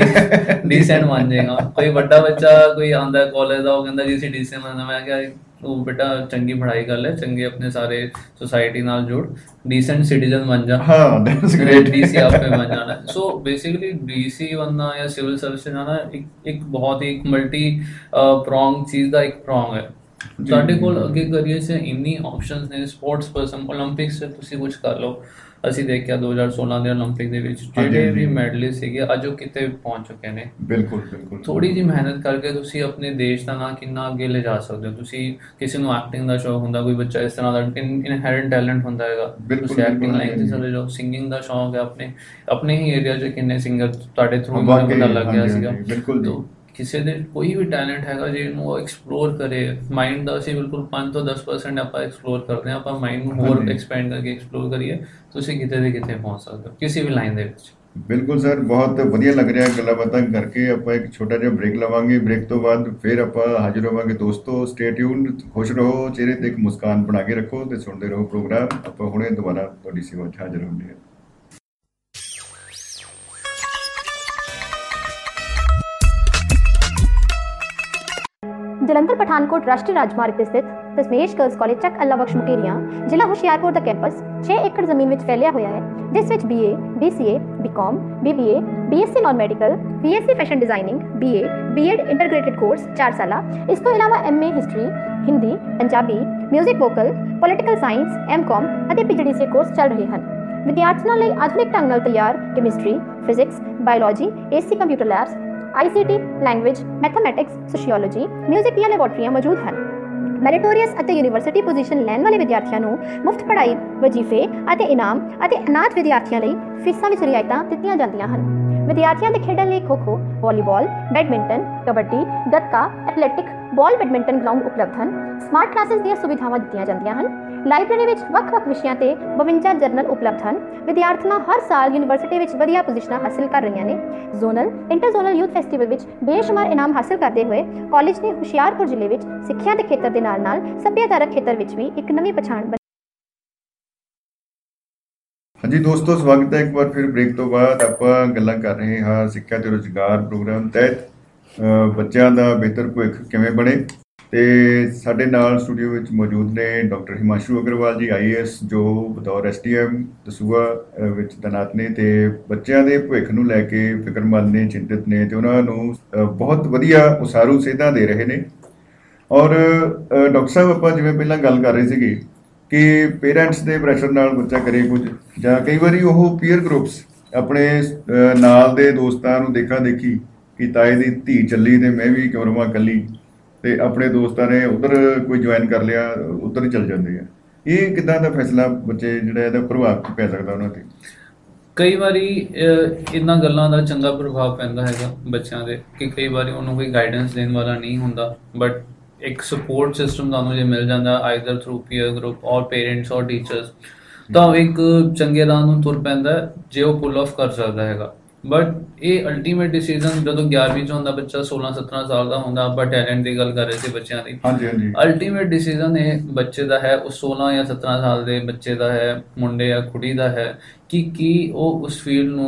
ਬਸ। ਡੀਸੈਂਟ ਬਣ ਜਾਏਗਾ। ਕੋਈ ਵੱਡਾ ਬੱਚਾ ਕੋਈ ਆਂਦਾ ਕਾਲਜ ਦਾ, ਉਹ ਕਹਿੰਦਾ ਜੀ ਅਸੀਂ ਡੀਸੀ ਬਣਨਾ। ਮੈਂ ਕਿਹਾ ਤੂੰ ਬੇਟਾ ਚੰਗੀ ਪੜ੍ਹਾਈ ਕਰ ਲੈ, ਚੰਗੇ ਆਪਣੇ ਸਾਰੇ सोसाइटी नाल जुड़, डिसेंट सिटीजन बन जा। हाँ, that's great। डीसी आपे बन जाना। सो बेसिकली डीसी बनना या सिविल सर्विस जाना एक एक बहुत ही एक मल्टी प्रॉन्ग चीज़ ਦਾ ਇੱਕ ਪ੍ਰੋਂਗ ਹੈ। ਜੀ, ਸਾਡੇ ਜੀ, ਕੋਲ ਜੀ। ਅੱਗੇ ਕਰੀਏ ਸੇ ਇੰਨੀ ਆਪਸ਼ਨਸ ਨੇ। ਸਪੋਰਟਸ ਪਰਸਨ ਓਲੰਪਿਕਸ 'ਚ ਤੁਸੀਂ ਕੁਝ ਕਰ ਲਓ। ਅਸੀਂ ਦੇਖਿਆ ਦੋ ਹਜ਼ਾਰ ਸੋਲਾਂ ਦੇ ਓਲੰਪਿਕ ਦੇ ਵਿੱਚ ਹਾਂਜੀ, ਜਿਹੜੇ ਹਾਂਜੀ। ਵੀ ਮੈਡਲਿਸਟ ਸੀਗੇ, ਅੱਜ ਉਹ ਕਿਤੇ ਪਹੁੰਚ ਚੁੱਕੇ ਨੇ। ਬਿਲਕੁਲ, ਬਿਲकुल। ਥੋੜੀ ਜਿਹੀ ਮਿਹਨਤ ਕਰਕੇ ਤੁਸੀਂ ਆਪਣੇ ਦੇਸ਼ ਦਾ ਨਾਂ ਕਿੰਨਾ ਅੱਗੇ ਲੈ ਜਾ ਸਕਦੇ ਹੋ। ਤੁਸੀਂ ਕਿਸੇ ਨੂੰ ਐਕਟਿੰਗ ਦਾ ਸ਼ੌਕ ਹੁੰਦਾ, ਕੋਈ ਬੱਚਾ ਇਸ ਤਰ੍ਹਾਂ ਦਾ ਇਨਹੈਰੈਂਟ ਟੈਲੈਂਟ ਹੁੰਦਾ ਹੈਗਾ, ਬਿਲਕੁਲ, ਤੁਸੀਂ ਐਕਟਿੰਗ ਬਿਲकुल, ਲਾਈਨ 'ਤੇ ਹਾਂਜੀ, ਚਲੇ ਜਾਓ। ਸਿੰਗਿੰਗ ਦਾ ਸ਼ੌਕ ਹੈ, ਆਪਣੇ ਆਪਣੇ ਹੀ ਏਰੀਆ 'ਚ ਕਿੰਨੇ ਸਿੰਗਰ ਤੁਹਾਡੇ ਥਰੂ ਹਾਂਜੀ। ਮੈਨੂੰ ਪਤਾ ਵਾਕਈ, ਲੱਗ ਗਿਆ ਹਾਂਜੀ, ਸੀਗਾ। ਹਾਂਜੀ, ਬਿਲकुल ਜੀ। ਤੋ ਕਿਸੇ ਦੇ ਕੋਈ ਵੀ ਟੈਲੈਂਟ ਹੈਗਾ ਜੇ ਇਹਨੂੰ ਉਹ ਐਕਸਪਲੋਰ ਕਰੇ। ਮਾਈਂਡ ਦਾ ਅਸੀਂ ਬਿਲਕੁਲ ਪੰਜ ਤੋਂ ਦਸ ਪਰਸੈਂਟ ਆਪਾਂ ਐਕਸਪਲੋਰ ਕਰਦੇ ਹਾਂ। ਆਪਾਂ ਮਾਈਂਡ ਨੂੰ ਹੋਰ ਹਾਂਜੀ। ਐਕਸਪੈਂਡ ਕਰਕੇ ਐਕਸਪਲੋਰ ਕਰੀਏ, ਤੁਸੀਂ ਕਿਤੇ ਦੇ ਕਿਤੇ ਪਹੁੰਚ ਸਕਦੇ ਹੋ ਕਿਸੇ ਵੀ ਲਾਈਨ ਦੇ ਵਿੱਚ। ਬਿਲਕੁਲ ਸਰ, ਬਹੁਤ ਵਧੀਆ ਲੱਗ ਰਿਹਾ ਗੱਲਾਂ ਬਾਤਾਂ ਕਰਕੇ। ਆਪਾਂ ਇੱਕ ਛੋਟਾ ਜਿਹਾ ਬ੍ਰੇਕ ਲਵਾਂਗੇ। ਬ੍ਰੇਕ ਤੋਂ ਬਾਅਦ ਫਿਰ ਆਪਾਂ ਹਾਜ਼ਰ ਹੋਵਾਂਗੇ। ਦੋਸਤੋ ਸਟੇ ਟਿਊਨਡ, ਖੁਸ਼ ਰਹੋ, ਚਿਹਰੇ ਤੇ ਇੱਕ ਮੁਸਕਾਨ ਬਣਾ ਕੇ ਰੱਖੋ ਤੇ ਸੁਣਦੇ ਰਹੋ ਪ੍ਰੋਗਰਾਮ। ਆਪਾਂ ਹੁਣੇ ਦੁਬਾਰਾ ਤੁਹਾਡੀ ਸੇਵਾ 'ਚ ਹਾਜ਼ਰ ਹੁੰਦੇ ਹਾਂ। ਜਲੰਧਰ ਪਠਾਨਕੋਟ ਰਾਸ਼ਟਰੀ ਰਾਜਮਾਰਗ ਤੇ ਸਥਿਤ ਦਸਮੇਸ਼ ਗਰਲਸ ਕਾਲਜ ਚੱਕ ਅੱਲਾ ਬਖਸ਼ ਮੁਕੇਰੀਆਂ, ਜ਼ਿਲ੍ਹਾ ਹੁਸ਼ਿਆਰਪੁਰ ਦਾ ਕੈਂਪਸ ਛੇ ਏਕੜ ਜ਼ਮੀਨ ਵਿੱਚ ਫੈਲਿਆ ਹੋਇਆ ਹੈ, ਜਿਸ ਵਿੱਚ BA, BCA, BCom, BBA, BSc non medical, BSc fashion designing, BA, BEd ਇੰਟਰਗ੍ਰੇਟਿਡ course ਚਾਰ ਸਾਲਾ। ਇਸ ਤੋਂ ਇਲਾਵਾ MA history, Hindi, Punjabi, music vocal, political science, MCom ਅਤੇ ਪੀਜੀਡੀਸੀਏ ਕੋਰਸ ਚੱਲ ਰਹੇ ਹਨ। ਵਿਦਿਆਰਥੀਆਂ ਲਈ ਆਧੁਨਿਕ ਢੰਗ ਨਾਲ ਤਿਆਰ chemistry, physics, biology, AC computer labs, ICT, language, mathematics, sociology, music ਦੀਆਂ ਲੈਬੋਰਟਰੀਆਂ ਮੌਜੂਦ ਹਨ। ਮੈਰੀਟੋਰੀਅਸ ਅਤੇ ਯੂਨੀਵਰਸਿਟੀ ਪੋਜੀਸ਼ਨ ਲੈਣ ਵਾਲੇ ਵਿਦਿਆਰਥੀਆਂ ਨੂੰ ਮੁਫਤ ਪੜ੍ਹਾਈ, ਵਜ਼ੀਫੇ ਅਤੇ ਇਨਾਮ ਅਤੇ ਅਨਾਥ ਵਿਦਿਆਰਥੀਆਂ ਲਈ ਫੀਸਾਂ ਵਿੱਚ ਰਿਆਇਤਾਂ ਦਿੱਤੀਆਂ ਜਾਂਦੀਆਂ ਹਨ। ਵਿਦਿਆਰਥੀਆਂ ਦੇ ਖੇਡਾਂ ਲਈ ਖੋ-ਖੋ, volleyball, badminton, kabaddi, gatka, athletic, ਬਾਲ ਬੈਡਮਿੰਟਨ ਗਰਾਊਂਡ ਉਪਲਬਧ ਹਨ। ਸਮਾਰਟ ਕਲਾਸਿਸ ਦੀਆਂ ਸੁਵਿਧਾਵਾਂ ਦਿੱਤੀਆਂ ਜਾਂਦੀਆਂ ਹਨ। ਲਾਇਬ੍ਰੇਰੀ ਵਿੱਚ ਵੱਖ-ਵੱਖ ਵਿਸ਼ਿਆਂ ਤੇ ਬਵੰਜਾ ਜਰਨਲ ਉਪਲਬਧ ਹਨ। ਵਿਦਿਆਰਥਣਾਂ ਹਰ ਸਾਲ ਯੂਨੀਵਰਸਿਟੀ ਵਿੱਚ ਵਧੀਆ ਪੋਜੀਸ਼ਨਾਂ ਹਾਸਿਲ ਕਰ ਰਹੀਆਂ ਨੇ। Zonal, inter zonal youth festival ਵਿੱਚ ਬੇਸ਼ੁਮਾਰ ਇਨਾਮ ਹਾਸਿਲ ਕਰਦੇ ਹੋਏ ਕਾਲਜ ਨੇ ਹੁਸ਼ਿਆਰਪੁਰ ਜ਼ਿਲ੍ਹੇ ਵਿੱਚ ਸਿੱਖਿਆ ਦੇ ਖੇਤਰ ਦੇ ਨਾਲ-ਨਾਲ ਸੱਭਿਆਚਾਰਕ ਖੇਤਰ ਵਿੱਚ ਵੀ ਇੱਕ ਨਵੀਂ ਪਛਾਣ ਬਣੀ। ਹਾਂਜੀ ਦੋਸਤੋ, ਸਵਾਗਤ ਹੈ ਇੱਕ ਵਾਰ ਫਿਰ ਬ੍ਰੇਕ ਤੋਂ ਬਾਅਦ। ਆਪਾਂ ਗੱਲਾਂ ਕਰ ਰਹੇ ਹਾਂ ਸਿੱਖਿਆ ਤੇ ਰੁਜ਼ਗਾਰ ਪ੍ਰੋਗਰਾਮ ਤਹਿਤ ਅ, ਬੱਚਿਆਂ ਦਾ ਬਿਹਤਰ ਭਵਿੱਖ ਕਿਵੇਂ ਬਣੇ। ਤੇ ਸਾਡੇ ਨਾਲ ਸਟੂਡੀਓ ਵਿੱਚ ਮੌਜੂਦ ਨੇ ਡਾਕਟਰ ਹਿਮਾਂਸ਼ੂ ਅਗਰਵਾਲ ਜੀ, ਆਈ ਏ ਐਸ, ਜੋ ਬਤੌਰ ਐਸ ਟੀ ਐਮ ਦਸੂਹਾ ਅ, ਵਿੱਚ ਤੈਨਾਤ ਨੇ ਤੇ ਬੱਚਿਆਂ ਦੇ ਭਵਿੱਖ ਨੂੰ ਲੈ ਕੇ ਫਿਕਰਮੰਦ ਨੇ, ਚਿੰਤਿਤ ਨੇ ਤੇ ਉਹਨਾਂ ਨੂੰ ਅ, ਬਹੁਤ ਵਧੀਆ ਉਸਾਰੂ ਸੇਧਾਂ ਦੇ ਰਹੇ ਨੇ। ਔਰ ਅ, ਡਾਕਟਰ ਸਾਹਿਬ, ਆਪਾਂ ਜਿਵੇਂ ਪਹਿਲਾਂ ਗੱਲ ਕਰ ਰਹੇ ਸੀਗੇ ਕਿ ਪੇਰੈਂਟਸ ਦੇ ਪ੍ਰੈਸ਼ਰ ਨਾਲ ਬੱਚਾ ਕਰੇ ਕੁਝ, ਜਾਂ ਕਈ ਵਾਰੀ ਉਹ ਪੀਅਰ ਗਰੁੱਪਸ ਆਪਣੇ ਅ, ਨਾਲ ਦੇ ਦੋਸਤਾਂ ਨੂੰ ਦੇਖਾ ਦੇਖੀ ਕਿ ਤਾਏ ਦੀ ਧੀ ਚੱਲੀ ਤੇ ਮੈਂ ਵੀ ਕਿਉਂ ਰਵਾਂ ਇਕੱਲੀ, ਤੇ ਆਪਣੇ ਦੋਸਤਾਂ ਨੇ ਉਧਰ ਕੋਈ ਜੁਆਇਨ ਕਰ ਲਿਆ, ਉਧਰ ਹੀ ਚੱਲ ਜਾਂਦੇ ਆ। ਇਹ ਕਿੱਦਾਂ ਦਾ ਫੈਸਲਾ ਬੱਚੇ ਜਿਹੜਾ ਇਹਦਾ ਪ੍ਰਭਾਵ ਪੈ ਸਕਦਾ ਉਹਨਾਂ ਤੇ? ਕਈ ਵਾਰੀ ਇਹਨਾਂ ਗੱਲਾਂ ਦਾ ਚੰਗਾ ਪ੍ਰਭਾਵ ਪੈਂਦਾ ਹੈਗਾ ਬੱਚਿਆਂ ਦੇ ਕਿ ਕਈ ਵਾਰੀ ਉਹਨੂੰ ਕੋਈ ਗਾਈਡੈਂਸ ਦੇਣ ਵਾਲਾ ਨਹੀਂ ਹੁੰਦਾ, ਬਟ ਇੱਕ ਸਪੋਰਟ ਸਿਸਟਮ ਤੁਹਾਨੂੰ ਜੇ ਮਿਲ ਜਾਂਦਾ ਆਈਦਰ ਥਰੂ ਪੀਅਰ ਗਰੁੱਪ ਔਰ ਪੇਰੈਂਟਸ ਔਰ ਟੀਚਰਸ, ਤਾਂ ਉਹ ਇੱਕ ਚੰਗੇ ਰਾਹ ਨੂੰ ਤੁਰ ਪੈਂਦਾ ਜੇ ਉਹ ਪੁੱਲ ਆਫ ਕਰ ਸਕਦਾ ਹੈਗਾ। ਬਟ ਇਹ ਅਲਟੀਮੇਟ ਡਿਸੀਜਨ ਜਦੋਂ ਗਿਆਰਵੀਂ 'ਚ ਹੁੰਦਾ ਬੱਚਾ, ਸੋਲਾਂ ਸਤਾਰਾਂ ਸਾਲ ਦਾ ਹੁੰਦਾ, ਆਪਾਂ ਟੈਲੈਂਟ ਦੀ ਗੱਲ ਕਰ ਰਹੇ ਸੀ ਬੱਚਿਆਂ ਦੀ। ਹਾਂਜੀ ਹਾਂਜੀ ਅਲਟੀਮੇਟ ਡਿਸੀਜਨ ਇਹ ਬੱਚੇ ਦਾ ਹੈ, ਉਹ ਸੋਲਾਂ ਜਾਂ ਸਤਾਰਾਂ ਸਾਲ ਦੇ ਬੱਚੇ ਦਾ ਹੈ, ਮੁੰਡੇ ਜਾਂ ਕੁੜੀ ਦਾ ਹੈ, ਕਿ ਕੀ ਉਹ ਉਸ ਫੀਲਡ ਨੂੰ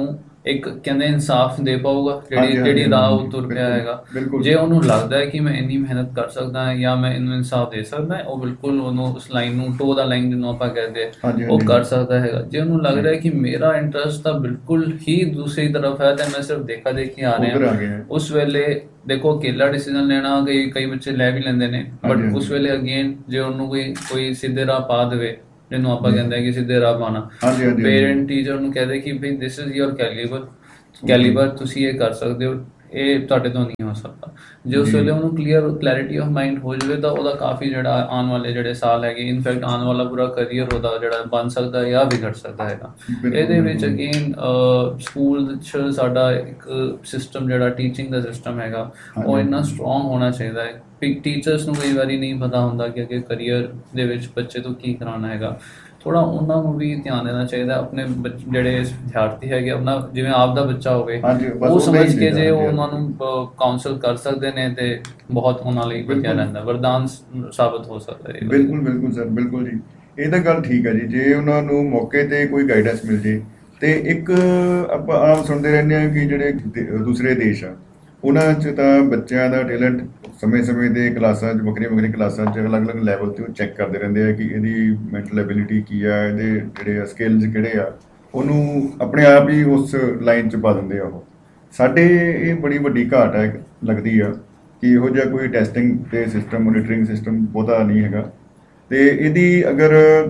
ਇੱਕ ਕਹਿੰਦੇ ਇਨਸਾਫ ਦੇ ਪਾਊਗਾ ਹਾਂਜੀ, ਜਿਹੜੀ ਹਾਂਜੀ, ਜਿਹੜੀ ਰਾਹ ਹਾਂਜੀ, ਉਹ ਤੁਰ ਪਿਆ ਬਿਲਕੁਲ, ਹੈਗਾ। ਬਿਲਕੁਲ। ਜੇ ਉਹਨੂੰ ਲੱਗਦਾ ਹੈ ਕਿ ਮੈਂ ਇੰਨੀ ਮਿਹਨਤ ਕਰ ਸਕਦਾ ਹਾਂ ਜਾਂ ਮੈਂ ਇਹਨੂੰ ਇਨਸਾਫ ਦੇ ਸਕਦਾ, ਉਹ ਬਿਲਕੁਲ ਉਹਨੂੰ ਉਸ ਲਾਈਨ ਨੂੰ ਟੋ ਦਾ ਲਾਈਨ ਜਿਹਨੂੰ ਆਪਾਂ ਕਹਿੰਦੇ ਹਾਂਜੀ, ਉਹ ਹਾਂਜੀ। ਕਰ ਸਕਦਾ ਹੈਗਾ। ਜੇ ਉਹਨੂੰ ਲੱਗ ਰਿਹਾ ਕਿ ਮੇਰਾ ਇੰਟਰਸਟ ਤਾਂ ਬਿਲਕੁਲ ਹੀ ਦੂਸਰੀ ਤਰਫ ਹੈ ਤੇ ਮੈਂ ਸਿਰਫ ਦੇਖਾ ਦੇਖੀ ਆ ਉੱਧਰ ਆ ਰਿਹਾ, ਗਏ ਹੈ। ਉਸ ਵੇਲੇ ਦੇਖੋ ਅਕੇਲਾ ਡਿਸੀਜਨ ਲੈਣਾ ਕਈ ਕਈ ਬੱਚੇ ਲੈ ਵੀ ਲੈਂਦੇ ਨੇ, ਹਾਂਜੀ, ਬਟ ਉਸ ਹਾਂਜੀ। ਵੇਲੇ ਅਗੇਨ ਜੇ ਉਹਨੂੰ ਕੋਈ ਕੋਈ ਸਿੱਧੇ ਰਾਹ ਪਾ ਦੇਵੇ, ਜਿਹਨੂੰ ਆਪਾਂ ਜੀ। ਕਹਿੰਦੇ ਆ ਕਿ ਸਿੱਧੇ ਰਾਹ ਪਾਣਾ, ਹਾਂਜੀ, ਹਾਂਜੀ, ਹਾਂਜੀ। ਪੇਰੈਂਟ ਟੀਚਰ ਨੂੰ ਕਹਦੇ ਕਿ ਭਈ this is your calibre calibre ਤੁਸੀਂ ਇਹ ਕਰ ਸਕਦੇ ਹੋ, ਇਹ ਤੁਹਾਡੇ ਤੋਂ ਨਹੀਂ ਹੋ ਸਕਦਾ। ਜੇ ਉਸ ਜੀ। ਵੇਲੇ ਉਹਨੂੰ ਕਲੀਅਰ ਕਲੈਰਿਟੀ ਆਫ ਮਾਈਂਡ ਹੋ ਜਾਵੇ ਤਾਂ ਉਹਦਾ ਕਾਫੀ ਜਿਹੜਾ ਆਉਣ ਵਾਲੇ ਜਿਹੜੇ ਸਾਲ ਹੈਗੇ, ਇਨਫੈਕਟ ਆਉਣ ਵਾਲਾ ਪੂਰਾ ਕਰੀਅਰ ਉਹਦਾ ਜਿਹੜਾ ਬਣ ਸਕਦਾ ਹੈ ਜਾਂ ਵਿਗੜ ਸਕਦਾ ਹੈਗਾ। ਬਿਲਕੁਲ, ਇਹਦੇ ਵਿੱਚ ਬਿਲਕੁਲ। ਅਗੇਨ ਸਕੂਲ 'ਚ ਸਾਡਾ ਇੱਕ ਸਿਸਟਮ ਜਿਹੜਾ ਟੀਚਿੰਗ ਦਾ ਸਿਸਟਮ ਹੈਗਾ ਉਹ ਹਾਂਜੀ। ਇੰਨਾ ਸਟਰੋਂਗ ਹੋਣਾ ਚਾਹੀਦਾ ਹੈ। ਟੀਚਰਸ ਨੂੰ ਕਈ ਵਾਰੀ ਨਹੀਂ ਪਤਾ ਹੁੰਦਾ ਕਿ ਅੱਗੇ ਕਰੀਅਰ ਦੇ ਵਿੱਚ ਬੱਚੇ ਤੋਂ ਕੀ ਕਰਾਉਣਾ ਹੈਗਾ। ਥੋੜਾ ਉਹਨਾਂ ਨੂੰ ਵੀ ਧਿਆਨ ਦੇਣਾ ਚਾਹੀਦਾ, ਆਪਣੇ ਬੱਚ- ਜਿਹੜੇ ਵਿਦਿਆਰਥੀ ਹੈਗੇ ਆਪਣਾ ਜਿਵੇਂ ਆਪ ਦਾ ਬੱਚਾ ਹੋਵੇ ਹਾਂਜੀ, ਬਸ ਉਹ ਉਹਦਾ ਹੀ ਸਮਝ ਕੇ ਚਾਹੀਦਾ, ਜੇ ਉਹ ਹਾਂਜੀ, ਉਹਨਾਂ ਹਾਂਜੀ। ਨੂੰ ਕਾਉਂਸਲ ਕਰ ਸਕਦੇ ਨੇ ਤੇ ਬਹੁਤ ਉਹਨਾਂ ਲਈ ਵਧੀਆ ਬਿਲਕੁਲ। ਰਹਿੰਦਾ, ਵਰਦਾਨ ਸ- ਸਾਬਤ ਹੋ ਸਕਦਾ ਹੈ ਇਹ। ਬਿਲਕੁਲ ਬਿਲਕੁਲ ਸਰ, ਬਿਲਕੁਲ ਜੀ। ਇਹ ਤਾਂ ਗੱਲ ਠੀਕ ਹੈ ਜੀ, ਜੇ ਉਹਨਾਂ ਨੂੰ ਮੌਕੇ ਤੇ ਕੋਈ ਗਾਈਡੈਂਸ ਮਿਲ ਜੇ। ਤੇ ਇੱਕ ਆਪਾਂ ਆਮ ਸੁਣਦੇ ਰਹਿੰਦੇ ਹਾਂ ਕਿ ਜਿਹੜੇ ਦੇ- ਦੂਸਰੇ ਦੇਸ਼ ਆ ਉਹਨਾਂ 'ਚ ਤਾਂ ਬੱਚਿਆਂ ਦਾ ਟੈਲੈਂਟ ਸਮੇਂ-ਸਮੇਂ ਤੇ ਕਲਾਸਾਂ 'ਚ ਵੱਖਰੀਆਂ ਵੱਖਰੀਆਂ ਕਲਾਸਾਂ 'ਚ ਅਲੱਗ-ਅਲੱਗ ਲੈਵਲ ਤੇ ਉਹ ਚੈੱਕ ਕਰਦੇ ਰਹਿੰਦੇ ਆ ਕਿ ਇਹਦੀ ਮੈਂਟਲ ਐਬਿਲਿਟੀ ਕੀ ਆ, ਇਹਦੇ ਜਿਹੜੇ ਸਕਿੱਲਸ ਕਿਹੜੇ ਆ, ਉਹਨੂੰ ਆਪਣੇ ਆਪ ਹੀ ਉਸ ਲਾਈਨ 'ਚ ਪਾ ਦਿੰਦੇ ਆ ਉਹ। ਸਾਡੇ ਇਹ ਬੜੀ ਵੱਡੀ ਘਾਟ ਹੈ ਲੱਗਦੀ ਆ ਕਿ ਇਹੋ ਜਿਹਾ ਕੋਈ ਟੈਸਟਿੰਗ ਤੇ ਸਿਸਟਮ ਮੋਨੀਟਰਿੰਗ ਸਿਸਟਮ ਬਹੁਤਾ ਨਹੀਂ ਹੈਗਾ। ਤੇ ਇਹਦੀ ਅਗਰ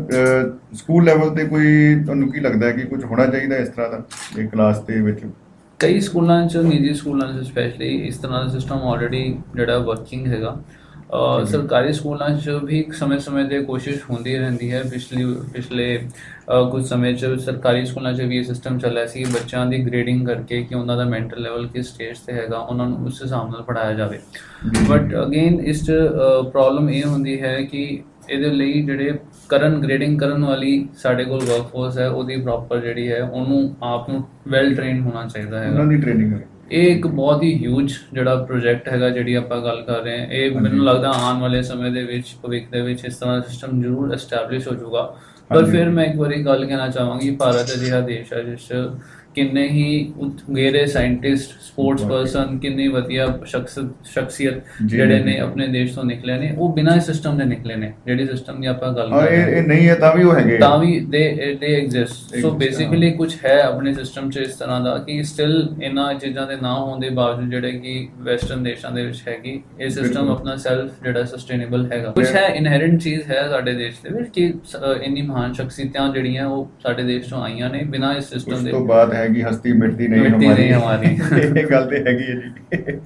ਅ, ਸਕੂਲ ਲੈਵਲ ਤੇ ਕੋਈ ਤੁਹਾਨੂੰ ਕੀ ਲੱਗਦਾ ਹੈ ਕਿ ਕੁਝ ਹੋਣਾ ਚਾਹੀਦਾ ਇਸ ਤਰ੍ਹਾਂ ਦਾ ਇਹ ਕਲਾਸ ਦੇ ਵਿੱਚ? ਕਈ ਸਕੂਲਾਂ 'ਚ, ਨਿੱਜੀ ਸਕੂਲਾਂ 'ਚ ਸਪੈਸ਼ਲੀ ਇਸ ਤਰ੍ਹਾਂ ਦਾ ਸਿਸਟਮ ਆਲਰੇਡੀ ਜਿਹੜਾ ਵਰਕਿੰਗ ਹੈਗਾ। ਅਹ ਜੀ। ਸਰਕਾਰੀ ਸਕੂਲਾਂ 'ਚ ਵੀ ਸਮੇਂ-ਸਮੇਂ 'ਤੇ ਕੋਸ਼ਿਸ਼ ਹੁੰਦੀ ਰਹਿੰਦੀ ਹੈ। ਪਿਛਲੀ ਪਿਛਲੇ ਅਹ ਕੁਝ ਸਮੇਂ 'ਚ ਸਰਕਾਰੀ ਸਕੂਲਾਂ 'ਚ ਵੀ ਇਹ ਸਿਸਟਮ ਚੱਲਿਆ ਸੀ ਕਿ ਬੱਚਿਆਂ ਦੀ ਗ੍ਰੇਡਿੰਗ ਕਰਕੇ ਕਿ ਉਹਨਾਂ ਦਾ ਮੈਂਟਲ ਲੈਵਲ ਕਿਸ ਸਟੇਜ 'ਤੇ ਹੈਗਾ, ਉਹਨਾਂ ਨੂੰ ਉਸ ਹਿਸਾਬ ਨਾਲ ਪੜ੍ਹਾਇਆ ਜਾਵੇ। ਜੀ। ਬਟ ਅਗੇਨ ਇਸ 'ਚ ਪ੍ਰੋਬਲਮ ਇਹ ਹੁੰਦੀ ਹੈ ਕਿ ਇਹਦੇ ਲਈ ਜਿਹੜੇ ਕਰਨ ਗ੍ਰੇਡਿੰਗ ਕਰਨ ਵਾਲੀ ਸਾਡੇ ਕੋਲ ਵਰਕਫੋਰਸ ਹੈ, ਉਹਦੀ ਪ੍ਰੋਪਰ ਜਿਹੜੀ ਹੈ ਉਹਨੂੰ ਆਪ ਨੂੰ ਵੈਲ ਟ੍ਰੇਨ ਹੋਣਾ ਚਾਹੀਦਾ ਹੈਗਾ। ਉਹਨਾਂ ਦੀ ਟ੍ਰੇਨਿੰਗ ਹੈ। ਇਹ ਇੱਕ ਬਹੁਤ ਹੀ ਹਿਊਜ ਜਿਹੜਾ ਪ੍ਰੋਜੈਕਟ ਹੈਗਾ ਜਿਹੜੀ ਆਪਾਂ ਗੱਲ ਕਰ ਰਹੇ ਹਾਂ, ਇਹ ਹਾਂਜੀ। ਮੈਨੂੰ ਲੱਗਦਾ ਆਉਣ ਵਾਲੇ ਸਮੇਂ ਦੇ ਵਿੱਚ ਭਵਿੱਖ ਦੇ ਵਿੱਚ ਇਸ ਤਰ੍ਹਾਂ ਦਾ ਸਿਸਟਮ ਜ਼ਰੂਰ ਐਸਟੈਬਲਿਸ਼ ਹੋ ਜਾਊਗਾ। ਪਰ ਹਾਂਜੀ। ਫਿਰ ਮੈਂ ਇੱਕ ਵਾਰੀ ਗੱਲ ਕਹਿਣਾ ਚਾਹਾਂਗੀ, ਭਾਰਤ ਅਜਿਹਾ ਦੇਸ਼ ਹੈ ਜਿਸ 'ਚ ਕਿੰਨੇ ਹੀ ਉਤਗੇਰੇ ਸਾਇੰਟਿਸਟ, ਸਪੋਰਟਸ ਪਰਸਨ, ਕਿੰਨੀ ਵਧੀਆ ਸ਼ਖਸ ਸ਼ਖਸੀਅਤ ਜੀ, ਜਿਹੜੇ ਜੀ, ਨੇ ਜੀ। ਆਪਣੇ ਦੇਸ਼ ਤੋਂ ਨਿਕਲੇ ਨੇ, ਉਹ ਬਿਨਾਂ ਇਸ ਸਿਸਟਮ ਦੇ ਨਿਕਲੇ ਨੇ। ਜਿਹੜੀ ਸਿਸਟਮ ਦੀ ਆਪਾਂ ਗੱਲ ਹਾਂ, ਕਰ ਰਹੇ ਇਹ ਹਾਂ ਇਹ ਨਹੀਂ ਹੈ ਤਾਂ ਵੀ ਉਹ ਹੈਗੇ ਆ। ਤਾਂ ਵੀ ਦੇ ਦੇ ਐਗਜ਼ਿਸਟ। ਸੋ Exist, ਬੇਸਿਕਲੀ ਹਾਂ। ਕੁਝ ਹੈ ਆਪਣੇ ਸਿਸਟਮ 'ਚ ਇਸ ਤਰ੍ਹਾਂ ਦਾ ਕਿ ਸਟਿਲ ਇਹਨਾਂ ਚੀਜ਼ਾਂ ਦੇ ਨਾ ਹੋਣ ਦੇ ਬਾਵਜੂਦ ਜਿਹੜੇ ਕਿ ਵੈਸਟਰਨ ਦੇਸ਼ਾਂ ਦੇ ਵਿੱਚ ਹੈਗੀ, ਇਹ ਸਿਸਟਮ ਬਿਲਕੁਲ। ਆਪਣਾ ਸੈਲਫ ਜਿਹੜਾ ਸਸਟੇਨੇਬਲ ਹੈਗਾ। ਕੁਝ ਹੈ ਇਨਹੈਰੈਂਟ ਚੀਜ਼ ਹੈ ਸਾਡੇ ਦੇਸ਼ ਦੇ ਵਿੱਚ ਕਿ ਸ- ਇੰਨੀ ਮਹਾਨ ਸ਼ਖਸੀਅਤਾਂ ਜਿਹੜੀਆਂ ਉਹ ਸਾਡੇ ਦੇਸ਼ ਤੋਂ ਆਈਆਂ ਨੇ ਬਿਨਾਂ ਇਸ ਸਿਸਟਮ ਉਸ ਦੇ। ਤੋਂ ਬਾਅਦ ਹੈਗੀ ਹਸਤੀ ਮਿਟਦੀ ਨਹੀਂ ਮਿਟਦੀ ਹਮਾਰੀ ਨਹੀਂ ਹਮਾਰੀ। ਇਹ ਗੱਲ ਤੇ ਹੈਗੀ ਹੈ ਜੀ।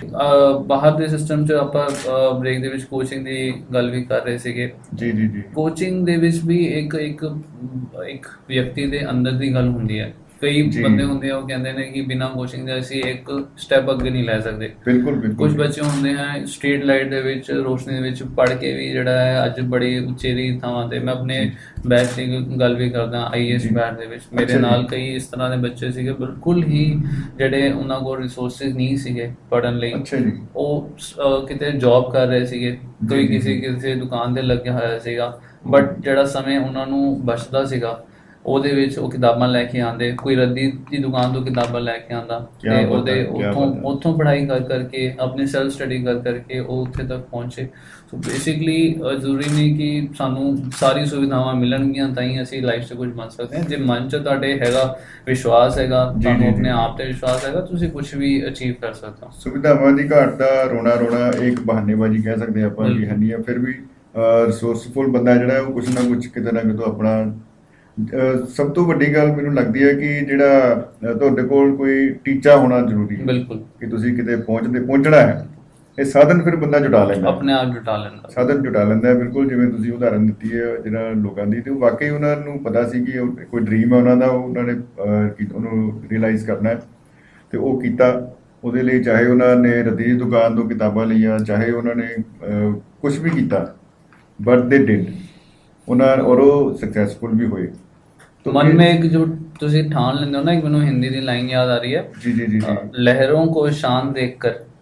ਅਹ ਬਾਹਰ ਦੇ ਸਿਸਟਮ 'ਚ ਆਪਾਂ ਬ੍ਰੇਕ ਦੇ ਵਿੱਚ ਕੋਚਿੰਗ ਦੀ ਗੱਲ ਵੀ ਕਰ ਰਹੇ ਸੀਗੇ। ਜੀ ਜੀ ਜੀ। ਕੋਚਿੰਗ ਦੇ ਵਿੱਚ ਵੀ ਇੱਕ ਇੱਕ ਇੱਕ ਵਿਅਕਤੀ ਦੇ ਅੰਦਰ ਦੀ ਗੱਲ ਹੁੰਦੀ ਹੈ। ਕਈ ਜੀ। ਬੰਦੇ ਹੁੰਦੇ ਆ ਉਹ ਕਹਿੰਦੇ ਨੇ ਕਿ ਬਿਨਾਂ ਕੋਚਿੰਗ ਦੇ ਅਸੀਂ ਇੱਕ ਸਟੈਪ ਅੱਗੇ ਨਹੀਂ ਲੈ ਸਕਦੇ। ਬਿਲਕੁਲ ਬਿਲਕੁਲ। ਕੁਝ ਬੱਚੇ ਹੁੰਦੇ ਹੈ ਸਟਰੀਟ ਲਾਈਟ ਦੇ ਵਿੱਚ, ਰੋਸ਼ਨੀ ਦੇ ਵਿੱਚ ਪੜ੍ਹ ਕੇ ਵੀ ਜਿਹੜਾ ਹੈ ਅੱਜ ਬੜੀ ਉਚੇਰੀ ਥਾਵਾਂ ਤੇ, ਮੈਂ ਆਪਣੇ ਬੈਚ ਦੀ ਗੱਲ ਵੀ ਕਰਦਾ ਆਈਏਐਸ ਜੀ। ਬੈਚ ਦੇ ਵਿੱਚ ਮੇਰੇ ਅੱਛਾ ਜੀ। ਨਾਲ ਕਈ ਇਸ ਤਰ੍ਹਾਂ ਦੇ ਬੱਚੇ ਸੀਗੇ ਬਿਲਕੁਲ ਹੀ ਜਿਹੜੇ ਉਹਨਾਂ ਕੋਲ ਰਿਸੋਰਸਿਸ ਨਹੀਂ ਸੀਗੇ ਪੜ੍ਹਨ ਲਈ। ਅੱਛਾ ਜੀ। ਉਹ ਅਹ, ਕਿਤੇ ਜੌਬ ਕਰ ਰਹੇ ਸੀਗੇ, ਕੋਈ ਜੀ, ਕਿਸੇ ਜੀ। ਕਿਸੇ ਦੁਕਾਨ ਤੇ ਲੱਗਿਆ ਹੋਇਆ ਸੀਗਾ, ਬਟ ਜਿਹੜਾ ਸਮੇਂ ਉਹਨਾਂ ਨੂੰ ਬਚਦਾ ਸੀਗਾ ਉਹਦੇ ਵਿੱਚ ਉਹ ਕਿਤਾਬਾਂ ਲੈ ਕੇ ਆਉਂਦੇ, ਕੋਈ ਰੱਦੀ ਦੀ ਦੁਕਾਨ ਤੋਂ ਕਿਤਾਬਾਂ ਲੈ ਕੇ ਆਉਂਦਾ ਕਿਆ ਤੇ ਬਾਤ ਉਹਦੇ ਹੈ, ਕਿਆ ਉੱਥੋਂ ਬਾਤ ਹੈ। ਉੱਥੋਂ ਪੜ੍ਹਾਈ ਕਰ ਕਰਕੇ ਆਪਣੀ ਸੈਲਫ ਸਟੱਡੀ ਕਰ ਕਰਕੇ ਉਹ ਉੱਥੇ ਤੱਕ ਪਹੁੰਚੇ। ਸੋ ਬੇਸਿਕਲੀ ਜ਼ਰੂਰੀ ਨਹੀਂ ਕਿ ਸਾਨੂੰ ਸਾਰੀ ਸੁਵਿਧਾਵਾਂ ਮਿਲਣਗੀਆਂ ਤਾਂ ਹੀ ਅਸੀਂ ਲਾਈਫ 'ਚ ਕੁਝ ਬਣ ਸਕਦੇ ਹਾਂ। ਜੇ ਮਨ 'ਚ ਤੁਹਾਡੇ ਹੈਗਾ ਵਿਸ਼ਵਾਸ ਹੈਗਾ, ਜੀ, ਤੁਹਾਨੂੰ ਜੀ, ਆਪਣੇ ਜੀ। ਆਪ ਤੇ ਵਿਸ਼ਵਾਸ ਹੈਗਾ, ਤੁਸੀਂ ਕੁਝ ਵੀ ਅਚੀਵ ਕਰ ਸਕਦੇ ਹੋ। ਸੁਵਿਧਾਵਾਂ ਦੀ ਘਾਟ ਦਾ ਰੋਣਾ ਰੋਣਾ ਇੱਕ ਬਹਾਨੇਬਾਜ਼ੀ ਕਹਿ ਸਕਦੇ ਆਪਾਂ ਕਿ ਹੈ ਨਹੀਂ ਆ। ਫਿਰ ਵੀ ਰਿਸੋਰਸਫੁਲ ਬੰਦਾ ਜਿਹੜਾ ਉਹ ਕੁਛ ਨਾ ਕੁਛ ਕਿਤੇ ਨਾ ਕਿਤੇ ਆਪਣਾ ਅਹ, ਸਭ ਤੋਂ ਵੱਡੀ ਗੱਲ ਮੈਨੂੰ ਲੱਗਦੀ ਹੈ ਕਿ ਜਿਹੜਾ ਅਹ, ਤੁਹਾਡੇ ਕੋਲ ਕੋਈ ਟੀਚਾ ਹੋਣਾ ਜ਼ਰੂਰੀ ਹੈ ਬਿਲਕੁਲ ਕਿ ਤੁਸੀਂ ਕਿਤੇ ਪਹੁੰਚਦੇ ਪਹੁੰਚਣਾ ਹੈ। ਇਹ ਸਾਧਨ ਫਿਰ ਬੰਦਾ ਜੁਟਾ ਲੈਂਦਾ ਹੈ। ਆਪਣੇ ਆਪ ਜੁਟਾ ਲੈਂਦਾ। ਸਾਧਨ ਜੁਟਾ ਲੈਂਦਾ ਹੈ। ਬਿਲਕੁਲ ਜਿਵੇਂ ਤੁਸੀਂ ਉਦਾਹਰਨ ਦਿੱਤੀ ਹੈ ਜਿਹੜਾ ਲੋਕਾਂ ਦੀ, ਤੇ ਉਹ ਵਾਕਈ ਉਹਨਾਂ ਨੂੰ ਪਤਾ ਸੀ ਕਿ ਉਹ ਕੋਈ ਡ੍ਰੀਮ ਹੈ ਉਹਨਾਂ ਦਾ, ਉਹ ਉਹਨਾਂ ਨੇ ਅਹ, ਕੀ- ਉਹਨੂੰ ਰਿਅਲਾਈਜ਼ ਕਰਨਾ ਹੈ ਤੇ ਉਹ ਕੀਤਾ। ਉਹਦੇ ਲਈ ਚਾਹੇ ਉਹਨਾਂ ਨੇ ਰੱਦੀ ਦੀ ਦੁਕਾਨ ਤੋਂ ਕਿਤਾਬਾਂ ਲਈਆਂ, ਚਾਹੇ ਉਹਨਾਂ ਨੇ ਕੁਝ ਵੀ ਕੀਤਾ, ਬਟ ਦੇ ਡਿਡ ਉਹਨਾਂ, ਔਰ ਉਹ ਸਕਸੈਸਫੁਲ ਵੀ ਹੋਏ। तो मन ये- में एक जो ਤੁਸੀਂ ਠਾਣ ਲੈਂਦੇ ਹੋ ਨਾ, ਇੱਕ ਮੈਨੂੰ ਹਿੰਦੀ ਦੀ ਲਾਈਨ ਯਾਦ ਆ ਰਹੀ ਹੈ, जी जी जी जी लहरों को शान देखकर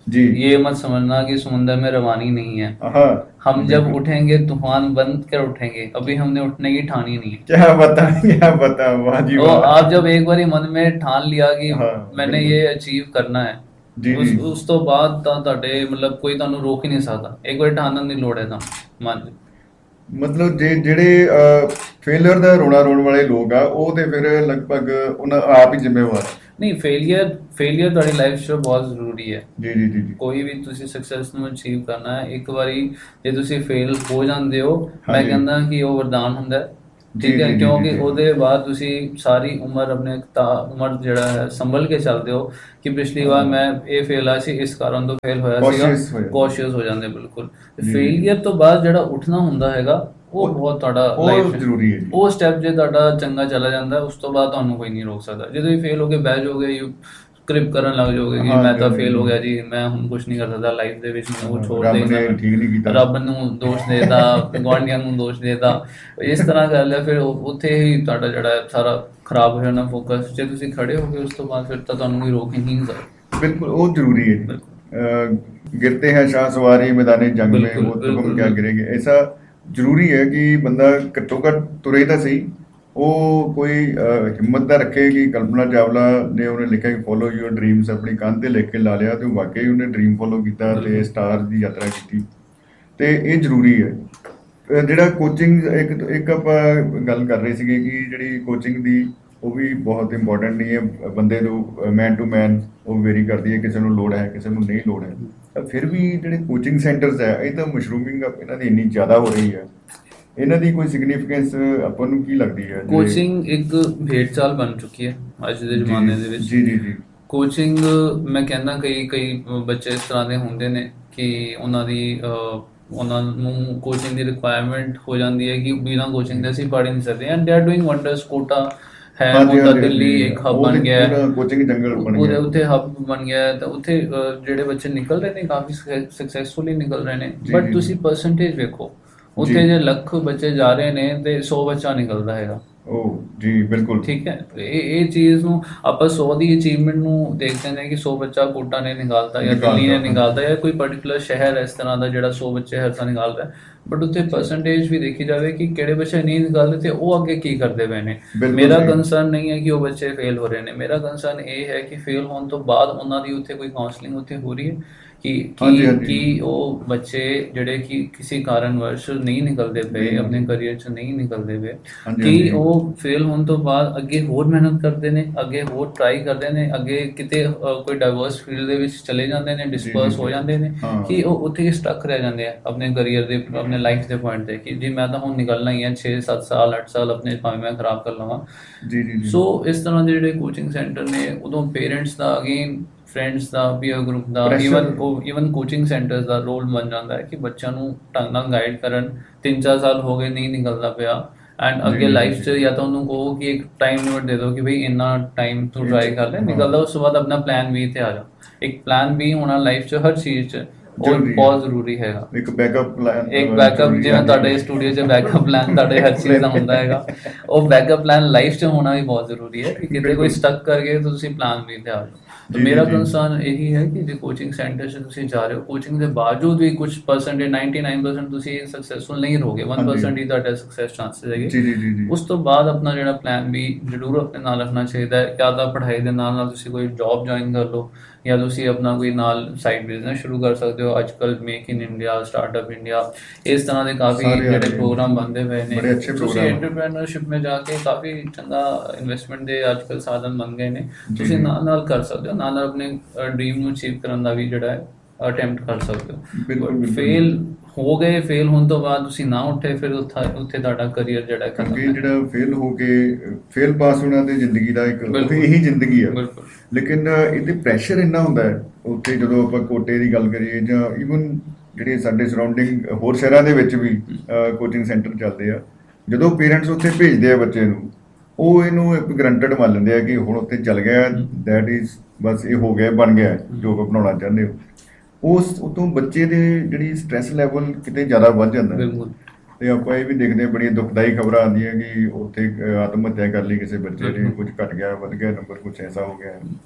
जी। ये मत समझना कि समुंदर में रवानी नहीं है। हाँ हम जब बिल्कुल। उठेंगे तूफान बंद कर उठेंगे, अभी हमने उठने की ठानी नहीं है। क्या बता क्या बता, वाह जी तो वाह। आप जब एक बारी मन में ठान लिया कि हाँ मैंने बिल्कुल। ये अचीव करना है, जी ਉਸ ਜੀ। ਉਸ ਤੋਂ ਬਾਅਦ ਤਾਂ ਤੁਹਾਡੇ ਮਤਲਬ ਕੋਈ ਤੁਹਾਨੂੰ ਰੋਕ ਹੀ ਨਹੀਂ ਸਕਦਾ। ਇੱਕ ਵਾਰੀ ਠਾਣਨ ਦੀ ਲੋੜ ਹੈ ਤਾਂ ਮਨ 'ਚ। ਮਤਲਬ ਜੇ ਜਿਹੜੇ ਫੇਲਿਅਰ ਦਾ ਰੋਣਾ ਰੋਣ ਵਾਲੇ ਲੋਕ ਆ, ਉਹ ਤੇ ਫਿਰ ਲਗਭਗ ਉਹਨਾਂ ਆਪ ਹੀ ਜ਼ਿੰਮੇਵਾਰ ਆ। ਨਹੀਂ, ਫੇਲੀਅਰ ਫੇਲੀਅਰ ਤੁਹਾਡੀ ਲਾਈਫ 'ਚ ਬਹੁਤ ਜ਼ਰੂਰੀ ਹੈ। ਜੀ ਜੀ ਜੀ ਜੀ। ਕੋਈ ਵੀ ਤੁਸੀਂ ਸਕਸੈਸ ਨੂੰ ਅਚੀਵ ਕਰਨਾ ਹੈ, ਇੱਕ ਵਾਰੀ ਜੇ ਤੁਸੀਂ ਫੇਲ ਹੋ ਜਾਂਦੇ ਹੋ, ਮੈਂ ਹਾਂਜੀ। ਕਹਿੰਦਾ ਕਿ ਉਹ ਵਰਦਾਨ ਹੁੰਦਾ ਹੈ। ਜੀ, ਠੀਕ ਹੈ, ਜੀ, ਜੀ, ਕਿਉਂਕਿ ਜੀ। ਉਹਦੇ ਬਾਅਦ ਤੁਸੀਂ ਸਾਰੀ ਉਮਰ ਆਪਣੇ ਤਾ ਉਮਰ ਜਿਹੜਾ ਹੈ ਸੰਭਲ ਕੇ ਚੱਲਦੇ ਹੋ ਕਿ ਪਿਛਲੀ ਵਾਰ ਮੈਂ ਇਹ ਫੇਲ ਆ ਸੀ, ਇਸ ਕਾਰਨ ਤੋਂ ਫੇਲ ਹੋਇਆ ਸੀਗਾ, Cautious ਹੋ ਜਾਂਦੇ। ਕੌਸ਼ੀਅਸ ਹੋ ਜਾਂਦੇ ਬਿਲਕੁਲ। ਜੀ। ਫੇਲੀਅਰ ਤੋਂ ਬਾਅਦ ਜਿਹੜਾ ਉੱਠਣਾ ਹੁੰਦਾ ਹੈਗਾ, ਉਹ ਉਹ- ਬਹੁਤ ਤੁਹਾਡਾ ਉਹ ਲਾਈਫ ਜ਼ਰੂਰੀ ਹੈ ਜੀ। ਉਹ ਸਟੈਪ ਜੇ ਤੁਹਾਡਾ ਚੰਗਾ ਚਲਾ ਜਾਂਦਾ, ਉਸ ਤੋਂ ਬਾਅਦ ਤੁਹਾਨੂੰ ਕੋਈ ਨਹੀਂ ਰੋਕ ਸਕਦਾ। ਜਦੋਂ ਵੀ ਫੇਲ ਹੋ ਕੇ ਬਹਿ ਜਾਓਗੇ, ਯੂ ਕ੍ਰਿਪ ਕਰਨ ਲੱਗ ਜਾਓਗੇ ਕਿ ਹਾਂ, ਮੈਂ ਤਾਂ ਜੀ, ਫੇਲ ਹੋ ਜੀ। ਗਿਆ ਜੀ, ਮੈਂ ਹੁਣ ਕੁਝ ਨਹੀਂ ਕਰ ਸਕਦਾ ਲਾਈਫ ਦੇ ਵਿੱਚ, ਮੈਨੂੰ ਉਹ ਛੋੜ ਰੱਬ ਦੇ, ਨੇ ਠੀਕ ਨਹੀਂ ਕੀਤਾ। ਰੱਬ ਨੂੰ ਦੋਸ਼ ਦੇਦਾ, ਗੁਆਂਢੀਆਂ ਨੂੰ ਦੋਸ਼ ਦੇਦਾ, ਇਸ ਤਰ੍ਹਾਂ ਕਰ ਲਿਆ, ਫਿਰ ਉਹ- ਉੱਥੇ ਹੀ ਤੁਹਾਡਾ ਜਿਹੜਾ ਹੈ ਸਾਰਾ ਖਰਾਬ ਹੋ ਜਾਣਾ ਫੋਕਸ। ਜੇ ਤੁਸੀਂ ਖੜੇ ਹੋ ਗਏ ਉਸ ਤੋਂ ਬਾਅਦ, ਫਿਰ ਤਾਂ ਤੁਹਾਨੂੰ ਕੋਈ ਰੋਕ ਹੀ ਨਹੀਂ ਸਕਦਾ। बिल्कुल वो जरूरी है जी। बिल्कुल। अ, गिरते हैं शाह सवारी मैदान जंग में, बिल्कुल, वो तो बिल्कुल, हम क्या बिल्कुल। गिरेंगे। ऐसा जरूरी है कि बंदा घट्टो घट तुरे तो सही, वो कोई अ, हिम्मत ना रखे कि कल्पना चावला ने उन्हें लिखा कि फॉलो योर ड्रीम्स अपनी कंध ते लिख के ला लिया, तो वाकई उन्हें ड्रीम फॉलो किया, बिल्कुल। स्टार की यात्रा की, तो ये जरूरी है। ਅ, ਜਿਹੜਾ ਕੋਚਿੰਗ ਇੱਕ ਇੱਕ ਆਪਾਂ ਗੱਲ ਕਰ ਰਹੇ ਸੀਗੇ ਕਿ ਜਿਹੜੀ ਕੋਚਿੰਗ ਦੀ ਉਹ ਵੀ ਬਹੁਤ ਇੰਪੋਰਟੈਂਟ ਨਹੀਂ ਹੈ। ਬੰਦੇ ਨੂੰ ਮੈਨ ਟੂ ਮੈਨ ਉਹ ਵੇਰੀ ਕਰਦੀ ਹੈ, ਕਿਸੇ ਨੂੰ ਲੋੜ ਹੈ, ਕਿਸੇ ਨੂੰ ਨਹੀਂ ਲੋੜ ਹੈ। ਤਾਂ ਫਿਰ ਵੀ ਜਿਹੜੇ ਕੋਚਿੰਗ ਸੈਂਟਰਸ ਹੈ, ਇਹ ਤਾਂ ਮਸ਼ਰੂਮਿੰਗ ਇਹਨਾਂ ਦੀ ਇੰਨੀ ਜ਼ਿਆਦਾ ਹੋ ਰਹੀ ਹੈ, ਇਹਨਾਂ ਦੀ ਕੋਈ ਸਿਗਨੀਫੀਕੈਂਸ ਆਪਾਂ ਨੂੰ ਕੀ ਲੱਗਦੀ ਹੈ? ਕੋਚਿੰਗ ਇੱਕ ਭੇਡ ਚਾਲ ਬਣ ਚੁੱਕੀ ਹੈ ਅੱਜ ਦੇ ਜ਼ਮਾਨੇ ਦੇ ਵਿੱਚ। ਜੀ ਜੀ ਜੀ। ਕੋਚਿੰਗ ਮੈਂ ਕਹਿੰਦਾ ਕਈ ਕਈ ਬੱਚੇ ਇਸ ਤਰ੍ਹਾਂ ਦੇ ਹੁੰਦੇ ਨੇ ਕਿ ਉਹਨਾਂ ਦੀ ਅਹ, ਉਹਨਾਂ ਨੂੰ ਕੋਚਿੰਗ ਦੀ ਰਿਕੁਆਇਰਮੈਂਟ ਹੋ ਜਾਂਦੀ ਹੈ ਕਿ ਬਿਨਾਂ ਕੋਚਿੰਗ ਦੇ ਅਸੀਂ ਪੜ੍ਹ ਹੀ ਨਹੀਂ ਸਕਦੇ। And they are doing wonders. Quota ਹੈ, ਹਾਂਜੀ, ਉਹਦਾ ਹਾਂਜੀ, ਦਿੱਲੀ ਹਾਂਜੀ। ਇੱਕ ਹੱਬ ਉਹ ਬਣ ਤੇ ਗਿਆ ਹੈ, ਪੂਰਾ ਕੋਚਿੰਗ ਜੰਗਲ ਬਣ ਉਹਦੇ ਗਿਆ। ਉੱਥੇ ਹੱਬ ਬਣ ਗਿਆ ਹੈ। ਤਾਂ ਉੱਥੇ ਅਹ, ਜਿਹੜੇ ਬੱਚੇ ਨਿਕਲ ਰਹੇ ਨੇ ਕਾਫੀ ਸਕਸੈਸਫੁਲੀ ਨਿਕਲ ਰਹੇ ਨੇ। ਜੀ, ਬਟ ਜੀ, ਤੁਸੀਂ ਜੀ। ਪਰਸੈਂਟੇਜ ਵੇਖੋ, ਉੱਥੇ ਜੀ। ਜੇ ਲੱਖ ਬੱਚੇ ਜਾ ਰਹੇ ਨੇ ਤੇ ਸੌ ਬੱਚਾ ਨਿਕਲਦਾ ਹੈਗਾ। ਉਹ ਜੀ ਬਿਲਕੁਲ ਠੀਕ ਹੈ, ਇਹ ਇਹ ਚੀਜ਼ ਨੂੰ ਆਪਾਂ ਸੌ ਦੀ ਅਚੀਵਮੈਂਟ ਨੂੰ ਦੇਖਦੇ ਨੇ ਕਿ ਸੌ ਬੱਚਾ ਕੋਟਾ ਨੇ ਨਿਕਾਲਤਾ ਜਾਂ ਦਿੱਲੀ ਨੇ ਨਿਕਾਲਤਾ। ਨਿਕਾਲਤਾ ਜਾਂ ਕੋਈ ਪਰਟੀਕੂਲਰ ਸ਼ਹਿਰ ਇਸ ਤਰ੍ਹਾਂ ਦਾ ਜਿਹੜਾ ਸੌ ਬੱਚੇ ਹਰ ਸਾਲ ਨਿਕਾਲ ਰਿਹਾ। ਬਟ ਉੱਥੇ ਪਰਸੈਂਟੇਜ ਵੀ ਦੇਖੀ ਜਾਵੇ ਕਿ ਕਿਹੜੇ ਬੱਚੇ ਨਹੀਂ ਨਿਕਾਲਦੇ ਤੇ ਉਹ ਅੱਗੇ ਕੀ ਕਰਦੇ ਪਏ ਨੇ। ਬਿਲਕੁਲ ਮੇਰਾ ਸਹੀ। ਕੰਸਰਨ ਨਹੀਂ ਹੈ ਕਿ ਉਹ ਬੱਚੇ ਫੇਲ ਹੋ ਰਹੇ ਨੇ, ਮੇਰਾ ਕੰਸਰਨ ਇਹ ਹੈ ਕਿ ਫੇਲ ਹੋਣ ਤੋਂ ਬਾਅਦ ਉਹਨਾਂ ਦੀ ਉੱਥੇ ਕੋਈ ਕਾਉਂਸਲਿੰਗ ਉੱਥੇ ਹੋ ਰਹੀ ਹੈ ਕਿ ਹਾਂਜੀ, ਕਿ ਹਾਂਜੀ। ਕਿ ਉਹ ਬੱਚੇ ਜਿਹੜੇ ਕਿ ਕਿਸੇ ਕਾਰਨ ਵਰਸ਼ ਨਹੀਂ ਨਿਕਲਦੇ ਪਏ, ਨਹੀਂ। ਆਪਣੇ ਕਰੀਅਰ 'ਚ ਨਹੀਂ ਨਿਕਲਦੇ ਪਏ, ਹਾਂਜੀ, ਕਿ ਹਾਂਜੀ। ਉਹ ਫੇਲ ਹੋਣ ਤੋਂ ਬਾਅਦ ਅੱਗੇ ਹੋਰ ਮਿਹਨਤ ਕਰਦੇ ਨੇ, ਅੱਗੇ ਹੋਰ ਟਰਾਈ ਕਰਦੇ ਨੇ, ਅੱਗੇ ਕਿਤੇ ਅ, ਕੋਈ ਡਾਈਵਰਸ ਫੀਲਡ ਦੇ ਵਿੱਚ ਚਲੇ ਜਾਂਦੇ ਨੇ, ਡਿਸਪਰਸ ਜੀ, ਹੋ ਜੀ। ਜਾਂਦੇ ਨੇ ਹਾਂ। ਕਿ ਉਹ ਉੱਥੇ ਹੀ ਸਟਕ ਰਹਿ ਜਾਂਦੇ ਆ ਆਪਣੇ ਕਰੀਅਰ ਦੇ, ਆਪਣੇ ਲਾਈਫ ਦੇ ਪੁਆਇੰਟ ਤੇ ਕਿ ਜੀ ਮੈਂ ਤਾਂ ਹੁਣ ਨਿਕਲਣਾ ਹੀ ਹੈ, ਛੇ ਸੱਤ ਸਾਲ ਅੱਠ ਸਾਲ ਆਪਣੇ ਭਾਵੇਂ ਮੈਂ ਖਰਾਬ ਕਰ ਲਵਾਂ। ਜੀ ਜੀ ਜੀ। ਸੋ ਇਸ ਤਰ੍ਹਾਂ ਦੇ ਜਿਹੜੇ ਕੋਚਿੰਗ ਸੈਂਟਰ ਨੇ, ਉਦੋਂ ਪੇਰੈਂਟਸ ਦਾ, ਅਗੇਨ ਫਰੈਂਡਸ ਦਾ, ਪੀਅਰ ਗਰੁੱਪ ਦਾ, Pressure। Even even coaching centres ਦਾ ਰੋਲ ਬਣ ਜਾਂਦਾ ਹੈ ਕਿ ਬੱਚਿਆਂ ਨੂੰ ਢੰਗ ਨਾਲ ਗਾਈਡ ਕਰਨ। ਤਿੰਨ ਚਾਰ ਸਾਲ ਹੋ ਗਏ ਨਹੀਂ ਨਿਕਲਦਾ ਪਿਆ, ਐਂਡ ਜੀ, ਅੱਗੇ ਜੀ, ਲਾਈਫ 'ਚ ਜੀ। ਜਾਂ ਤਾਂ ਉਹਨੂੰ ਕਹੋ ਕਿ ਇੱਕ ਟਾਈਮ ਲਿਮਿਟ ਦੇ ਦਿਓ ਕਿ ਬਈ ਇੰਨਾ ਟਾਈਮ ਤੂੰ ਟਰਾਈ ਕਰ ਲੈ, ਹਾਂ। ਨਿਕਲਦਾ ਉਸ ਤੋਂ ਬਾਅਦ ਆਪਣਾ ਪਲਾਨ ਬੀ ਤੇ ਆ ਜਾ। ਇੱਕ ਪਲਾਨ ਬੀ ਹੋਣਾ ਲਾਈਫ 'ਚ ਹਰ ਚੀਜ਼ 'ਚ, ਉਹ ਜ਼ਰੂਰੀ ਹੈ। ਬਹੁਤ ਜ਼ਰੂਰੀ ਹੈਗਾ। ਇੱਕ ਬੈਕਅਪ ਪਲਾਨ, ਇੱਕ ਬੈਕਅਪ, ਜਿਵੇਂ ਤੁਹਾਡੇ ਸਟੂਡੀਓ 'ਚ ਬੈਕਅਪ ਪਲਾਨ ਤੁਹਾਡੇ ਹਰ ਚੀਜ਼ ਦਾ ਹੁੰਦਾ ਹੈਗਾ, ਉਹ ਬੈਕਅਪ ਪਲਾਨ ਲਾਈਫ 'ਚ ਹੋਣਾ ਵੀ ਬਹੁਤ ਜ਼ਰੂਰੀ ਹੈ ਕਿ ਕਿਤੇ ਕੋਈ ਬਿਲਕੁਲ। ਸਟਕ ਕਰ ਗਏ ਤਾਂ ਤੁਸੀਂ ਪਲਾਨ ਵੀ ਤੇ ਆ ਜਾਓ। ਤਾਂ ਜੀ, ਮੇਰਾ ਜੀ। ਕੰਸਰਨ ਇਹੀ ਹੈ ਕਿ ਜੇ ਕੋਚਿੰਗ ਸੈਂਟਰ 'ਚ ਤੁਸੀਂ ਜਾ ਰਹੇ ਹੋ, ਕੋਚਿੰਗ ਦੇ ਬਾਵਜੂਦ ਵੀ ਕੁਝ ਪਰਸੈਂਟੇਜ ਨਿਨਆਨਵੇ ਪਰਸੈਂਟ ਤੁਸੀਂ ਸਕਸੈਸਫੁਲ ਨਹੀਂ ਰਹੋਗੇ, ਇੱਕ ਪਰਸੈਂਟ ਹੀ ਤੁਹਾਡਾ ਸਕਸੈਸ ਚਾਂਸਸ ਹੈਗੇ। ਜੀ ਜੀ ਜੀ ਜੀ। ਉਸ ਤੋਂ ਬਾਅਦ ਆਪਣਾ ਜਿਹੜਾ ਪਲਾਨ ਵੀ ਜ਼ਰੂਰ ਆਪਣੇ ਨਾਲ ਰੱਖਣਾ ਚਾਹੀਦਾ ਹੈ। ਜਾਂ ਤਾਂ ਪੜ੍ਹਾਈ ਦੇ ਨਾਲ ਨਾਲ ਤੁਸੀਂ ਕੋਈ ਜੌਬ ਜੁਆਇਨ ਕਰ ਲਓ, ਜਾਂ ਤੁਸੀਂ ਆਪਣਾ ਕੋਈ ਨਾਲ ਸਾਈਡ ਬਿਜ਼ਨਸ ਸ਼ੁਰੂ ਕਰ ਸਕਦੇ ਹੋ। ਅੱਜ ਕੱਲ੍ਹ make in India, startup India, ਇਸ ਤਰ੍ਹਾਂ ਦੇ ਕਾਫੀ ਸਾਰੇ ਆ ਜਿਹੜੇ ਰਹੇ ਨੇ। ਪ੍ਰੋਗਰਾਮ ਬਣਦੇ ਪਏ ਨੇ। ਬੜੇ ਅੱਛੇ ਤੁਸੀਂ ਪ੍ਰੋਗਰਾਮ ਆ। ਐਂਟਰਪ੍ਰੈਨਰਸ਼ਿਪ में ਜਾਕੇ ਕਾਫੀ ਚੰਗਾ ਇਨਵੈਸਟਮੈਂਟ ਦੇ ਅੱਜ ਕੱਲ੍ਹ ਸਾਧਨ ਬਣ ਗਏ ਨੇ। ਜੀ, ਤੁਸੀਂ ਜੀ। ਨਾਲ ਨਾਲ ਕਰ ਸਕਦੇ ਹੋ, ਨਾਲ ਨਾਲ ਆਪਣੇ ਡ੍ਰੀਮ ਨੂੰ ਅਚੀਵ ਕਰਨ ਦਾ ਵੀ ਜਿਹੜਾ ਹੈ ਅਟੈਂਪਟ ਕਰ ਸਕਦੇ ਬਿਲਕੁਲ, ਹੋ। ਬਿਲਕੁਲ। ਫੇਲ ਹੋ ਗਏ, ਫੇਲ ਹੋਣ ਤੋਂ ਬਾਅਦ ਤੁਸੀਂ ਨਾ ਉੱਠੇ, ਫਿਰ ਉੱਥੇ ਉੱਥੇ ਤੁਹਾਡਾ ਕਰੀਅਰ ਜਿਹੜਾ ਹੈ ਖਤਮ ਕਿਉਂਕਿ ਹੈ। ਜਿਹੜਾ ਫੇਲ ਹੋ ਕੇ ਫੇਲ ਪਾਸ ਹੋਣਾ ਤੇ ਜ਼ਿੰਦਗੀ ਦਾ ਇੱਕ ਬਿਲਕੁਲ। ਇਹੀ ਜ਼ਿੰਦਗੀ ਆ। ਬਿਲਕੁਲ। ਲੇਕਿਨ ਇਹਦੇ ਪ੍ਰੈਸ਼ਰ ਇੰਨਾ ਹੁੰਦਾ ਹੈ ਉੱਥੇ, ਜਦੋਂ ਆਪਾਂ ਕੋਟੇ ਦੀ ਗੱਲ ਕਰੀਏ ਜਾਂ ਈਵਨ ਜਿਹੜੇ ਸਾਡੇ ਸਰਾਊਂਡਿੰਗ ਹੋਰ ਸ਼ਹਿਰਾਂ ਦੇ ਵਿੱਚ ਵੀ ਕੋਚਿੰਗ ਸੈਂਟਰ ਚੱਲਦੇ ਆ, ਜਦੋਂ ਪੇਰੈਂਟਸ ਉੱਥੇ ਭੇਜਦੇ ਆ ਬੱਚੇ ਨੂੰ, ਉਹ ਇਹਨੂੰ ਇੱਕ ਗਰੰਟਡ ਮੰਨ ਲੈਂਦੇ ਆ ਕਿ ਹੁਣ ਉੱਥੇ ਚੱਲ ਗਿਆ, ਦੈਟ ਇਜ਼ ਬਸ ਇਹ ਹੋ ਗਿਆ, ਬਣ ਗਿਆ ਜੋ ਆਪਾਂ ਬਣਾਉਣਾ ਚਾਹੁੰਦੇ ਹੋ। ਉਸ ਉਤੋਂ ਬੱਚੇ ਦੇ ਜਿਹੜੀ ਸਟ੍ਰੈਸ ਲੈਵਲ ਕਿਤੇ ਜ਼ਿਆਦਾ ਵੱਧ ਜਾਂਦਾ ਹੈ। ਬਿਲਕੁਲ। ਤੇ ਆਪਾਂ ਇਹ ਵੀ ਦੇਖਦੇ ਹਾਂ, ਬੜੀਆਂ ਦੁਖਦਾਈ ਖਬਰਾਂ ਆਉਂਦੀਆਂ ਕਿ ਉੱਥੇ ਆਤਮ ਹੱਤਿਆ ਕਰ ਲਈ ਕਿਸੇ ਬੱਚੇ ਨੇ, ਕੁਝ ਘਟ ਗਿਆ, ਵੱਧ ਗਿਆ ਨੰਬਰ, ਕੁਝ ਐਸਾ ਹੋ ਗਿਆ।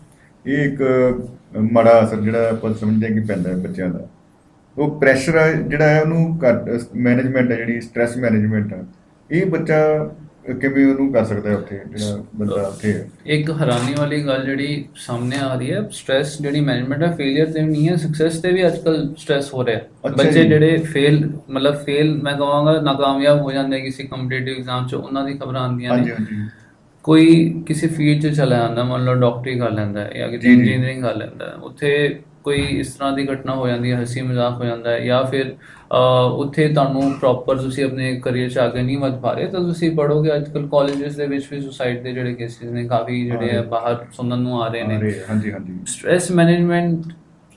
ਇਹ ਇੱਕ ਮਾੜਾ ਅਸਰ ਜਿਹੜਾ ਆਪਾਂ ਸਮਝਦੇ ਹਾਂ ਕਿ ਪੈਂਦਾ ਹੈ ਬੱਚਿਆਂ ਦਾ। ਉਹ ਪ੍ਰੈਸ਼ਰ ਆ ਜਿਹੜਾ ਹੈ ਉਹਨੂੰ ਘੱਟ, ਮੈਨੇਜਮੈਂਟ ਹੈ ਜਿਹੜੀ ਸਟ੍ਰੈਸ ਮੈਨੇਜਮੈਂਟ ਆ, ਇਹ ਬੱਚਾ ਕਿਵੇਂ ਉਹਨੂੰ ਕਰ ਸਕਦਾ ਹੈ ਉੱਥੇ ਜਿਹੜਾ ਬੰਦਾ ਉੱਥੇ ਹੈ। ਇੱਕ ਹੈਰਾਨੀ ਵਾਲੀ ਗੱਲ ਜਿਹੜੀ ਸਾਹਮਣੇ ਆ ਰਹੀ ਹੈ, ਸਟ੍ਰੈਸ ਜਿਹੜੀ ਮੈਨੇਜਮੈਂਟ ਹੈ ਫੇਲੀਅਰ ਤੇ ਵੀ ਨਹੀਂ ਹੈ, ਸਕਸੈਸ ਤੇ ਵੀ ਅੱਜ ਕੱਲ ਸਟ੍ਰੈਸ ਹੋ ਰਿਹਾ। ਅੱਛਾ ਬੱਚੇ ਜੀ। ਜਿਹੜੇ ਫੇਲ ਮਤਲਬ ਫੇਲ ਮੈਂ ਕਹਾਂਗਾ ਨਾਕਾਮਯਾਬ ਹੋ ਜਾਂਦੇ ਕਿਸੇ ਕੰਪੀਟੀਟਿਵ ਐਗਜ਼ਾਮ 'ਚ, ਉਹਨਾਂ ਦੀ ਖਬਰਾਂ ਆਉਂਦੀਆਂ ਹਾਂਜੀ ਨੇ। ਹਾਂਜੀ ਕੋਈ ਕਿਸੇ ਫੀਲਡ 'ਚ ਚਲਾ ਜਾਂਦਾ, ਮੰਨ ਲਓ ਡਾਕਟਰੀ ਕਰ ਲੈਂਦਾ ਹੈ ਜਾਂ ਕਿਤੇ ਜੀ, ਜੀ। ਇੰਜੀਨੀਅਰਿੰਗ ਕਰ ਲੈਂਦਾ ਹੈ, ਉੱਥੇ ਕੋਈ ਇਸ ਤਰ੍ਹਾਂ ਦੀ ਘਟਨਾ ਹੋ ਜਾਂਦੀ ਹੈ, ਹੱਸੀ ਮਜ਼ਾਕ ਹੋ ਜਾਂਦਾ ਹੈ, ਜਾਂ ਫਿਰ ਅਹ, ਉੱਥੇ ਤੁਹਾਨੂੰ ਪ੍ਰੋਪਰ ਤੁਸੀਂ ਆਪਣੇ ਕਰੀਅਰ 'ਚ ਅੱਗੇ ਨਹੀਂ ਵੱਧ ਪਾ ਰਹੇ ਤਾਂ ਤੁਸੀਂ ਪੜ੍ਹੋਗੇ। ਅੱਜ ਕੱਲ੍ਹ ਕਾਲਜਿਸ ਦੇ ਵਿੱਚ ਵੀ ਸੁਸਾਈਡ ਦੇ ਜਿਹੜੇ ਕੇਸਿਸ ਨੇ ਕਾਫੀ ਜਿਹੜੇ ਆ ਬਾਹਰ ਸੁਣਨ ਨੂੰ ਆ ਰਹੇ ਨੇ। ਅਰੇ ਹਾਂਜੀ ਹਾਂਜੀ ਸਟ੍ਰੈਸ ਮੈਨੇਜਮੈਂਟ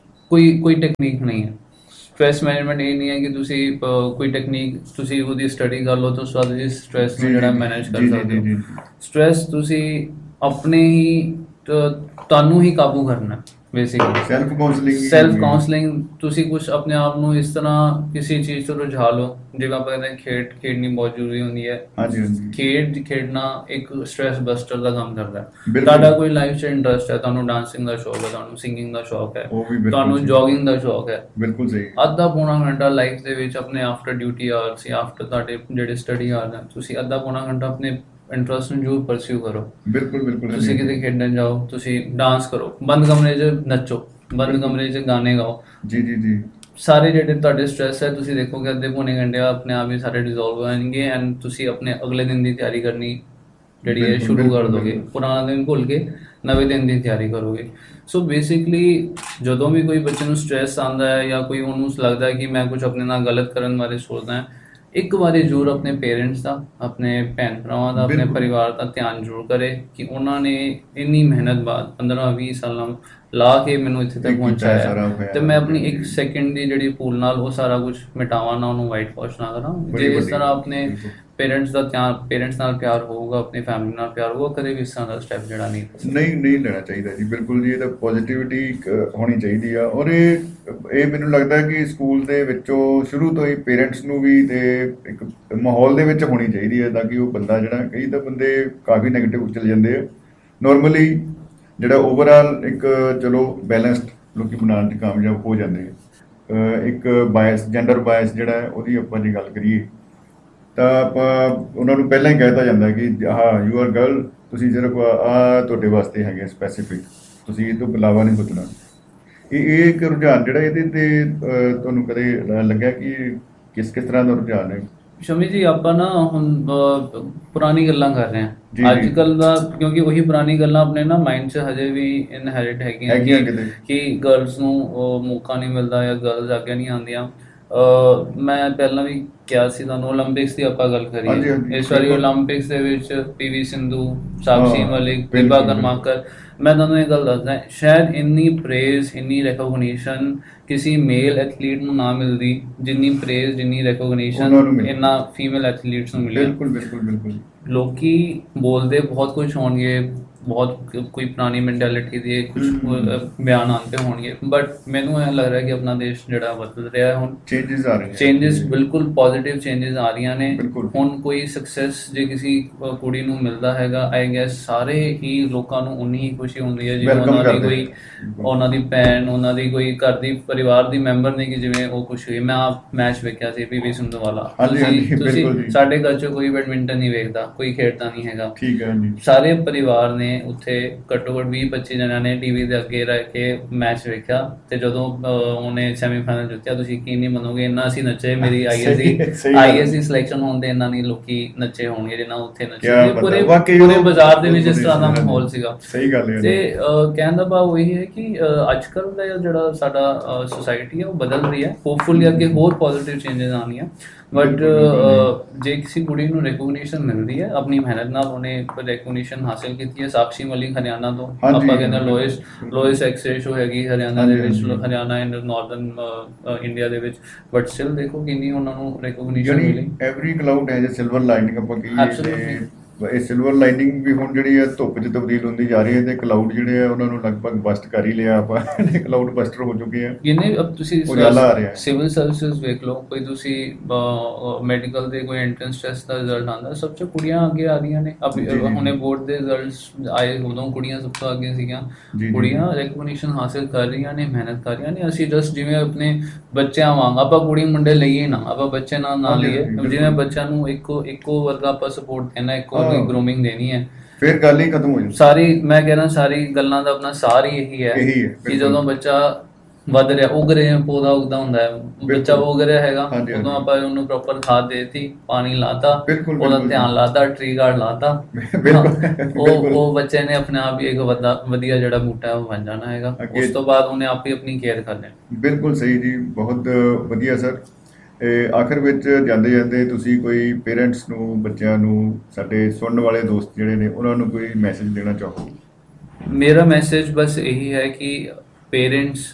ਕੋਈ ਕੋਈ ਟੈਕਨੀਕ ਨਹੀਂ ਹੈ। ਸਟ੍ਰੈਸ ਮੈਨੇਜਮੈਂਟ ਇਹ ਨਹੀਂ ਹੈ ਕਿ ਤੁਸੀਂ ਅਹ, ਕੋਈ ਟੈਕਨੀਕ ਤੁਸੀਂ ਉਹਦੀ ਸਟੱਡੀ ਕਰ ਲਓ ਤਾਂ ਉਸ ਤੋਂ ਬਾਅਦ ਤੁਸੀਂ ਸਟ੍ਰੈਸ ਨੂੰ ਜੀ, ਜਿਹੜਾ ਜੀ, ਮੈਨੇਜ ਕਰ ਜੀ, ਜੀ, ਸਕਦੇ ਜੀ, ਹੋ। ਜੀ। ਸਟ੍ਰੈਸ ਤੁਸੀਂ ਆਪਣੇ ਹੀ ਤ- ਤੁਹਾਨੂੰ ਹੀ ਕਾਬੂ ਕਰਨਾ basically. Self counselling self counselling, ਤੁਸੀਂ ਕੁਝ ਆਪਣੇ ਆਪ ਨੂੰ ਇਸ ਤਰ੍ਹਾਂ ਕਿਸੇ ਚੀਜ਼ ਤੋਂ ਰੁਝਾ ਲਓ, ਜਿਵੇਂ ਆਪਾਂ ਕਹਿੰਦੇ ਹਾਂ ਖੇਡ ਖੇਡਣੀ ਬਹੁਤ ਜ਼ਰੂਰੀ ਹੁੰਦੀ ਹੈ। ਹਾਂਜੀ ਹਾਂਜੀ ਖੇਡ ਖੇਡਣਾ ਇੱਕ ਸਟ੍ਰੈਸ ਬਸਟਰ ਦਾ ਕੰਮ ਕਰਦਾ ਹੈ। ਬਿਲਕੁਲ। ਤੁਹਾਡਾ ਕੋਈ ਲਾਈਫ 'ਚ ਇੰਟਰਸਟ ਹੈ, ਤੁਹਾਨੂੰ ਡਾਂਸਿੰਗ ਦਾ ਸ਼ੌਕ ਹੈ, ਤੁਹਾਨੂੰ ਸਿੰਗਿੰਗ ਦਾ ਸ਼ੌਕ ਹੈ, ਉਹ ਵੀ ਬਿਲਕੁਲ ਤੁਹਾਨੂੰ ਸਹੀ। ਜੋਗਿੰਗ ਦਾ ਸ਼ੌਕ ਹੈ, ਬਿਲਕੁਲ ਸਹੀ। ਅੱਧਾ ਪੌਣਾ ਘੰਟਾ ਲਾਈਫ ਦੇ ਵਿੱਚ ਆਪਣੇ ਆਫਟਰ ਡਿਊਟੀ ਆਵਰਸ ਜਾਂ ਆਫਟਰ ਤੁਹਾਡੇ ਜਿਹੜੇ ਸਟੱਡੀ ਆਵਰਸ ਹਨ, ਤੁਸੀਂ ਅੱਧਾ ਪੌਣਾ ਘੰਟਾ ਆਪਣੇ ਇੰਟਰਸਟ ਨੂੰ ਜ਼ਰੂਰ ਪਰਸਿਊ ਕਰੋ। ਬਿਲਕੁਲ ਬਿਲਕੁਲ ਤੁਸੀਂ ਕਿਤੇ ਖੇਡਣ ਜਾਓ, ਤੁਸੀਂ ਡਾਂਸ ਕਰੋ, ਬੰਦ ਕਮਰੇ 'ਚ ਨੱਚੋ, ਬੰਦ ਕਮਰੇ 'ਚ ਗਾਣੇ ਗਾਓ। ਜੀ ਜੀ ਜੀ ਸਾਰੇ ਜਿਹੜੇ ਤੁਹਾਡੇ ਸਟ੍ਰੈਸ ਹੈ ਤੁਸੀਂ ਦੇਖੋਗੇ ਅੱਧੇ ਪੌਣੇ ਘੰਟੇ ਬਾਅਦ ਆਪਣੇ ਆਪ ਹੀ ਸਾਰੇ ਡਿਜ਼ੋਲਵ ਹੋ ਜਾਣਗੇ ਐਂਡ ਤੁਸੀਂ ਆਪਣੇ ਅਗਲੇ ਦਿਨ ਦੀ ਤਿਆਰੀ ਕਰਨੀ ਜਿਹੜੀ ਹੈ ਬਿਲਕੁਲ, ਸ਼ੁਰੂ ਕਰ ਬਿਲਕੁਲ, ਦੋਗੇ। ਬਿਲਕੁਲ। ਪੁਰਾਣਾ ਦਿਨ ਭੁੱਲ ਕੇ ਨਵੇਂ ਦਿਨ ਦੀ ਤਿਆਰੀ ਕਰੋਗੇ। ਸੋ ਬੇਸਿਕਲੀ ਜਦੋਂ ਵੀ ਕੋਈ ਬੱਚੇ ਨੂੰ ਸਟ੍ਰੈਸ ਆਉਂਦਾ ਹੈ ਜਾਂ ਕੋਈ ਉਹਨੂੰ ਲੱਗਦਾ ਹੈ ਕਿ ਮੈਂ ਕੁਝ ਆਪਣੇ ਨਾਲ ਗਲਤ ਕਰਨ ਬਾਰੇ ਸੋਚਦਾ ਹਾਂ, ਇੱਕ ਵਾਰੀ ਜ਼ਰੂਰ ਆਪਣੇ ਪੇਰੈਂਟਸ ਦਾ, ਆਪਣੇ ਭੈਣ ਭਰਾਵਾਂ ਦਾ, ਆਪਣੇ ਬਿਲਕੁਲ। ਪਰਿਵਾਰ ਦਾ ਧਿਆਨ ਜ਼ਰੂਰ ਕਰੇ ਕਿ ਉਹਨਾਂ ਨੇ ਇੰਨੀ ਮਿਹਨਤ ਬਾਅਦ ਪੰਦਰਾਂ ਵੀਹ ਸਾਲਾਂ ਲਾ ਕੇ ਮੈਨੂੰ ਇੱਥੇ ਇਹ ਤੱਕ ਕੀਤਾ ਹੈ, ਸਾਰਾ ਪਹੁੰਚਾਇਆ ਹੋਇਆ। ਤੇ ਮੈਂ ਆਪਣੀ ਇੱਕ ਸੈਕਿੰਡ ਦੀ ਜਿਹੜੀ ਭੂਲ ਨਾਲ ਉਹ ਸਾਰਾ ਕੁਝ ਮਿਟਾਵਾਂ ਨਾ, ਉਹਨੂੰ ਵਾਈਟ ਵਾਸ਼ ਨਾ ਕਰਾਂ। ਬੜੀ ਜੇ ਇਸ ਵੱਡੀ ਤਰ੍ਹਾਂ ਗੱਲ, ਆਪਣੇ ਬਿਲਕੁਲ। ਪੇਰੈਂਟਸ ਦਾ ਧਿਆਨ, ਪੇਰੈਂਟਸ ਨਾਲ ਪਿਆਰ ਹੋਊਗਾ, ਆਪਣੀ ਫੈਮਿਲੀ ਨਾਲ ਪਿਆਰ ਹੋਊਗਾ, ਕਦੇ ਵੀ ਇਸ ਤਰ੍ਹਾਂ ਦਾ ਸਟੈਪ ਜਿਹੜਾ ਨਹੀਂ ਲੈ ਸਕਦਾ। ਨਹੀਂ ਨਹੀਂ ਲੈਣਾ ਚਾਹੀਦਾ ਜੀ, ਬਿਲਕੁਲ ਜੀ। ਇਹ ਤਾਂ ਪੋਜ਼ਿਟਿਵਿਟੀ ਹੋਣੀ ਚਾਹੀਦੀ ਆ। ਔਰ ਇਹ ਇਹ ਮੈਨੂੰ ਲੱਗਦਾ ਕਿ ਸਕੂਲ ਦੇ ਵਿੱਚੋਂ ਸ਼ੁਰੂ ਤੋਂ ਹੀ ਪੇਰੈਂਟਸ ਨੂੰ ਵੀ ਤੇ ਇੱਕ ਮਾਹੌਲ ਦੇ ਵਿੱਚ ਹੋਣੀ ਚਾਹੀਦੀ ਹੈ, ਤਾਂ ਕਿ ਉਹ ਬੰਦਾ ਜਿਹੜਾ, ਕਈ ਤਾਂ ਬੰਦੇ ਕਾਫੀ ਨੈਗੇਟਿਵ ਚਲੇ ਜਾਂਦੇ ਆ। ਨੋਰਮਲੀ ਜਿਹੜਾ ਓਵਰਆਲ ਇੱਕ ਚਲੋ ਬੈਲੈਂਸਡ ਲੋਕੀ ਬਣਾਉਣ 'ਚ ਕਾਮਯਾਬ ਹੋ ਜਾਂਦੇ ਆ। ਅਹ ਇੱਕ ਬਾਇਸ, ਜੈਂਡਰ ਬਾਇਸ ਜਿਹੜਾ ਹੈ ਉਹਦੀ ਆਪਾਂ ਜੇ ਗੱਲ ਕਰੀਏ ਤਾਂ ਆਪਾਂ ਉਹਨਾਂ ਨੂੰ ਪਹਿਲਾਂ ਹੀ ਕਹਿ ਦਿੱਤਾ ਜਾਂਦਾ ਕਿ ਹਾਂ ਯੂ ਆਰ ਗਰਲ, ਤੁਸੀਂ ਸਿਰਫ ਆ ਤੁਹਾਡੇ ਵਾਸਤੇ ਹੈਗੇ ਸਪੈਸੀਫਿਕ, ਤੁਸੀਂ ਇਹ ਤੋਂ ਇਲਾਵਾ ਨਹੀਂ ਸੋਚਣਾ। ਇਹ ਇਹ ਇੱਕ ਰੁਝਾਨ ਜਿਹੜਾ ਇਹਦੇ ਤੇ ਅਹ, ਤੁਹਾਨੂੰ ਕਦੇ ਲੱਗਿਆ ਕਿ ਕਿਸ ਕਿਸ ਤਰ੍ਹਾਂ ਦਾ ਰੁਝਾਨ ਹੈ? ਸ਼ਮੀ ਜੀ, ਆਪਾਂ ਨਾ ਹੁਣ ਅਹ, ਪੁਰਾਣੀ ਗੱਲਾਂ ਕਰ ਰਹੇ ਜੀ, ਹਾਂ ਜੀ। ਅੱਜ ਕੱਲ ਦਾ, ਕਿਉਂਕਿ ਉਹੀ ਪੁਰਾਣੀ ਗੱਲਾਂ ਆਪਣੇ ਨਾ ਮਾਈਂਡ 'ਚ ਹਜੇ ਵੀ ਇਨਹੈਰਿਟ ਹੈਗੀਆਂ ਹੈਗੀਆਂ ਕਿ ਕਿਤੇ। ਕਿ ਗਰਲਸ ਨੂੰ ਉਹ ਮੌਕਾ ਨਹੀਂ ਮਿਲਦਾ ਜਾਂ ਗਰਲਸ ਅੱਗੇ ਨਹੀਂ ਆਉਂਦੀਆਂ। ਅਹ, ਮੈਂ ਪਹਿਲਾਂ ਵੀ ਕਿਹਾ ਸੀ ਤੁਹਾਨੂੰ, ਓਲੰਪਿਕਸ ਦੀ ਆਪਾਂ ਗੱਲ ਹਾਂਜੀ, ਕਰੀਏ, ਹਾਂਜੀ, ਇਸ ਵਾਰੀ ਬਿਲਕੁਲ। ਓਲੰਪਿਕਸ ਦੇ ਵਿੱਚ ਪੀਵੀ ਸਿੰਧੂ, ਸਾਕਸ਼ੀ ਹਾਂ, ਮਲਿਕ, ਬਿਲਕੁਲ, ਦੀਪਾ ਬਿਲਕੁਲ। ਕਰਮਾਕਰ, ਮੈਂ ਤੁਹਾਨੂੰ ਇਹ ਗੱਲ ਦੱਸਦਾ, ਸ਼ਾਇਦ ਇੰਨੀ ਪ੍ਰੇਜ਼, ਇੰਨੀ ਰੈਕੋਗਨੀਸ਼ਨ ਕਿਸੇ ਮੇਲ ਐਥਲੀਟ ਨੂੰ ਨਾ ਮਿਲਦੀ ਜਿੰਨੀ ਪ੍ਰੇਜ਼, ਜਿੰਨੀ ਉਹਨਾਂ ਨੂੰ ਰੈਕੋਗਨੀਸ਼ਨ ਮਿਲੀ। ਇਹਨਾਂ ਫੀਮੇਲ ਐਥਲੀਟਸ ਨੂੰ ਮਿਲੀ। ਬਿਲਕੁਲ ਬਿਲਕੁਲ ਬਿਲਕੁਲ। ਲੋਕੀ ਬੋਲਦੇ ਬਹੁਤ ਕੁਝ ਹੋਣਗੇ, ਬਹੁਤ ਕੋਈ ਪੁਰਾਣੀ ਮੈਂਟੈਲਿਟੀ ਦੇ ਕੁਝ ਬਿਆਨ ਆਉਂਦੇ ਹੋਣਗੇ, ਬਟ ਮੈਨੂੰ ਇਹ ਲੱਗ ਰਿਹਾ ਕਿ ਆਪਣਾ ਦੇਸ਼ ਜਿਹੜਾ ਬਦਲ ਰਿਹਾ ਹੈ ਹੁਣ। ਚੇਂਜਸ ਆ ਰਹੇ ਚੇਂਜਸ ਬਿਲਕੁਲ ਪੋਜ਼ਿਟਿਵ ਚੇਂਜਸ ਆ ਰਹੀਆਂ ਨੇ। ਬਿਲਕੁਲ। ਹੁਣ ਕੋਈ ਸਕਸੈਸ ਜੇ ਕਿਸੇ ਅ, ਕੁੜੀ ਨੂੰ ਮਿਲਦਾ ਹੈਗਾ, ਆਈ ਗੈਸ ਸਾਰੇ ਹੀ ਲੋਕਾਂ ਨੂੰ ਉਨੀ ਹੀ ਖੁਸ਼ੀ ਹੁੰਦੀ ਹੈ ਜਿਵੇਂ Welcome ਉਹਨਾਂ ਦੀ ਕਰਦੇ ਕੋਈ ਨੇ। ਉਹਨਾਂ ਦੀ ਭੈਣ, ਉਹਨਾਂ ਦੀ ਕੋਈ ਘਰ ਦੀ ਪਰਿਵਾਰ ਦੀ ਮੈਂਬਰ ਨੇ, ਕਿ ਜਿਵੇਂ ਉਹ ਖੁਸ਼ ਹੋਈ। ਮੈਂ ਆਪ ਮੈਚ ਵੇਖਿਆ ਸੀ ਪੀਵੀ ਸਿੰਧੂ ਵਾਲਾ। ਹਾਂਜੀ, ਹਾਂਜੀ, ਤੁਸੀਂ ਬਿਲਕੁਲ ਤੁਸੀਂ ਜੀ। ਸਾਡੇ ਘਰ 'ਚ ਕੋਈ ਬੈਡਮਿੰਟਨ ਨਹੀਂ ਵੇਖਦਾ, ਕੋਈ ਖੇਡਦਾ ਨਹੀਂ ਹੈਗਾ। ਠੀਕ ਹੈ ਜੀ। ਸਾਰੇ ਪਰਿਵਾਰ ਨੇ ਉੱਥੇ ਘੱਟੋ ਘੱਟ ਵੀਹ ਪੱਚੀ ਜਣਿਆਂ ਨੇ ਟੀਵੀ ਦੇ ਅੱਗੇ ਰਹਿ ਕੇ ਮੈਚ ਵੇਖਿਆ ਤੇ ਜਦੋਂ ਅਹ, ਉਹਨੇ ਸੈਮੀਫਾਈਨਲ ਜਿੱਤਿਆ, ਤੁਸੀਂ ਯਕੀਨ ਨਹੀਂ ਮੰਨੋਗੇ, ਇੰਨਾ ਅਸੀਂ ਨੱਚੇ। ਮੇਰੀ ਸਹੀ- ਆਈਐਸਸੀ ਸਹੀ ਗੱਲ। ਆਈਐਸਸੀ ਸਿਲੈਕਸ਼ਨ ਹੋਣ ਦੇ ਇੰਨਾ ਨਹੀਂ ਲੋਕੀ ਨੱਚੇ ਹੋਣਗੇ ਜਿੰਨਾ ਉੱਥੇ ਨੱਚੇ ਕਿਆ ਸੀ। ਪਤਾ, ਪੂਰੇ ਵਾਕਈ ਪੂਰੇ ਉਹ ਬਾਜ਼ਾਰ ਦੇ ਵਿੱਚ ਇਸ ਬਹੁਤ ਤਰ੍ਹਾਂ ਦਾ ਵਧੀਆ ਮਾਹੌਲ ਸੀਗਾ। ਸਹੀ ਗੱਲ ਹੈ। ਤੇ ਅਹ, ਕਹਿਣ ਦਾ ਭਾਵ ਉਹੀ ਹੈ ਕਿ ਅਹ, ਅੱਜ ਕੱਲ੍ਹ ਦਾ ਜਿਹੜਾ ਸਾਡਾ ਸੋਸਾਇਟੀ ਹੈ ਉਹ ਬਦਲ ਰਹੀ ਹੈ। ਹੋਪਫੁਲੀ ਅੱਗੇ ਹੋਰ ਪੋਜ਼ਿਟਿਵ ਚੇਂਜਸ ਆਉਣੀਆਂ, ਬਟ ਬਿਲਕੁਲ, ਬਿਲਕੁਲ। ਜੇ ਕਿਸੇ ਕੁੜੀ ਨੂੰ ਰੈਕੋਗਨੀਸ਼ਨ ਮਿਲਦੀ ਹੈ ਆਪਣੀ ਮਿਹਨਤ ਨਾਲ, ਉਹਨੇ ਰੈਕੋਗਨੀਸ਼ਨ ਹਾਸਿਲ ਕੀਤੀ ਹੈ। ਸਾਕਸ਼ੀ ਮਲਿਕ ਹਰਿਆਣਾ ਤੋਂ, ਹਾਂਜੀ, ਆਪਾਂ ਕਹਿੰਦੇ ਬਿਲਕੁਲ। ਲੋਇਸ ਲੋਇਸ ਐਕਸੇਸ਼ੋ ਹੈਗੀ ਹਰਿਆਣਾ ਦੇ ਹਾਂਜੀ, ਵਿੱਚ, ਹਾਂਜੀ। ਹਰਿਆਣਾ ਐਂਡ ਨਾਰਦਰਨ ਇੰਡੀਆ ਦੇ ਵਿੱਚ, ਬਟ ਸਟਿਲ ਦੇਖੋ ਕਿੰਨੀ ਉਹਨਾਂ ਨੂੰ ਰੈਕੋਗਨੀਸ਼ਨ ਮਿਲੀ। ਯਾਨੀ every cloud has a silver lining ਆਪਾਂ ਕਹੀਏ Absolutely. ਤੇ ਇਹ ਸਿਲਵਰ ਲਾਈਨਿੰਗ ਵੀ ਹੁਣ ਜਿਹੜੀ ਹੈ ਧੁੱਪ 'ਚ ਤਬਦੀਲ ਹੁੰਦੀ ਜਾ ਰਹੀ ਹੈ ਤੇ ਕਲਾਊਡ ਜਿਹੜੇ ਆ ਉਹਨਾਂ ਨੂੰ ਲਗਭਗ ਬਸਟ ਕਰ ਹੀ ਲਿਆ ਆਪਾਂ ਕਲਾਊਡ ਬਸਟਰ ਹੋ ਚੁੱਕੇ ਆ। ਜਿਹਨੇ ਅਬ ਤੁਸੀਂ ਉਜਾਲਾ ਆ ਰਿਹਾ ਹੈ। ਸਿਵਲ ਸਰਵਿਸਿਜ਼ ਵੇਖ ਲਓ, ਕੋਈ ਤੁਸੀਂ ਮੈਡੀਕਲ ਦੇ ਕੋਈ ਐਂਟਰੈਂਸ ਟੈਸਟ ਦਾ ਰਿਜ਼ਲਟ ਆਉਂਦਾ, ਸਭ ਤੋਂ ਕੁੜੀਆਂ ਅੱਗੇ ਆ ਰਹੀਆਂ ਨੇ। ਅਬ ਜੀ, ਜੀ। ਹੁਣੇ ਬੋਰਡ ਦੇ ਰਿਜ਼ਲਟਸ ਆਏ, ਉਦੋਂ ਕੁੜੀਆਂ ਸਭ ਤੋਂ ਅੱਗੇ ਸੀਗੀਆਂ। ਜੀ, ਜੀ। ਕੁੜੀਆਂ ਰੈਕਗਨੀਸ਼ਨ ਹਾਸਿਲ ਕਰ ਰਹੀਆਂ ਨੇ, ਮਿਹਨਤ ਕਰ ਰਹੀਆਂ ਨੇ। ਅਸੀਂ ਜਸਟ ਜਿਵੇਂ ਆਪਣੇ ਬੱਚਿਆਂ ਵਾਂਗ ਆਪਾਂ ਕੁੜੀ ਮੁੰਡੇ ਲਈਏ ਨਾ, ਆਪਾਂ ਬੱਚੇ ਨਾਲ ਨਾ ਹਾਂਜੀ, ਲਈਏ, ਬਿਲਕੁਲ। ਜਿਵੇਂ ਬੱਚਿਆਂ ਨੂੰ ਇੱਕੋ ਇੱਕੋ ਵਰਗਾ ਆਪਾਂ ਸਪੋਰਟ ਦੇਣਾ, ਇੱਕੋ ਹਾਂ। ਵਰਗੀ ਗਰੂਮਿੰਗ ਦੇਣੀ ਹੈ। ਫਿਰ ਗੱਲ ਹੀ ਖਤਮ ਹੋ ਜਾਂਦੀ। ਸਾਰੀ ਮੈਂ ਕਹਿ ਰਿਹਾ ਸਾਰੀ ਗੱਲਾਂ ਦਾ ਆਪਣਾ ਸਾਰ ਹੀ ਇਹੀ ਹੈ ਇਹੀ ਹੈ, ਕਿ ਬਿਲਕੁਲ। ਜਦੋਂ ਬੱਚਾ ਵੱਧ ਰਿਹਾ, ਉਗ ਰਿਹਾ, ਪੌਦਾ ਉੱਗਦਾ ਹੁੰਦਾ ਹੈ, ਬੱਚਾ ਉਗ ਰਿਹਾ ਹੈਗਾ, ਹਾਂਜੀ, ਹਾਂਜੀ। ਉਦੋਂ ਆਪਾਂ ਉਹਨੂੰ ਪ੍ਰੋਪਰ ਖਾਦ ਦੇਤੀ, ਪਾਣੀ ਲਾਤਾ, ਬਿਲਕੁਲ, ਉਹਦਾ ਬਿਲਕੁਲ। ਧਿਆਨ ਲਾਤਾ, ਟਰੀ ਗਾਰਡ ਲਾਤਾ, ਬਿਲਕੁਲ, ਉਹ ਬਿਲਕੁਲ। ਉਹ ਬੱਚੇ ਨੇ ਆਪਣੇ ਆਪ ਹੀ ਇੱਕ ਵੱਡਾ ਵਧੀਆ ਜਿਹੜਾ ਬੂਟਾ ਹੈ ਉਹ ਬਣ ਜਾਣਾ ਹੈਗਾ। ਅੱਗੇ- ਉਸ ਤੋਂ ਬਾਅਦ ਉਹਨੇ ਆਪ ਹੀ ਆਪਣੀ ਕੇਅਰ ਕਰ ਲੈਣੀ। ਬਿਲਕੁਲ ਸਹੀ ਜੀ, ਬਹੁਤ ਵਧੀਆ ਸਰ। ਇਹ ਆਖਰ ਵਿੱਚ ਜਾਂਦੇ ਜਾਂਦੇ ਤੁਸੀਂ ਕੋਈ ਪੇਰੈਂਟਸ ਨੂੰ, ਬੱਚਿਆਂ ਨੂੰ, ਸਾਡੇ ਸੁਣਨ ਵਾਲੇ ਦੋਸਤ ਜਿਹੜੇ ਨੇ ਉਹਨਾਂ ਨੂੰ ਕੋਈ ਮੈਸੇਜ ਦੇਣਾ ਚਾਹੋ? ਮੇਰਾ ਮੈਸੇਜ ਬਸ ਇਹੀ ਹੈ ਕਿ ਪੇਰੈਂਟਸ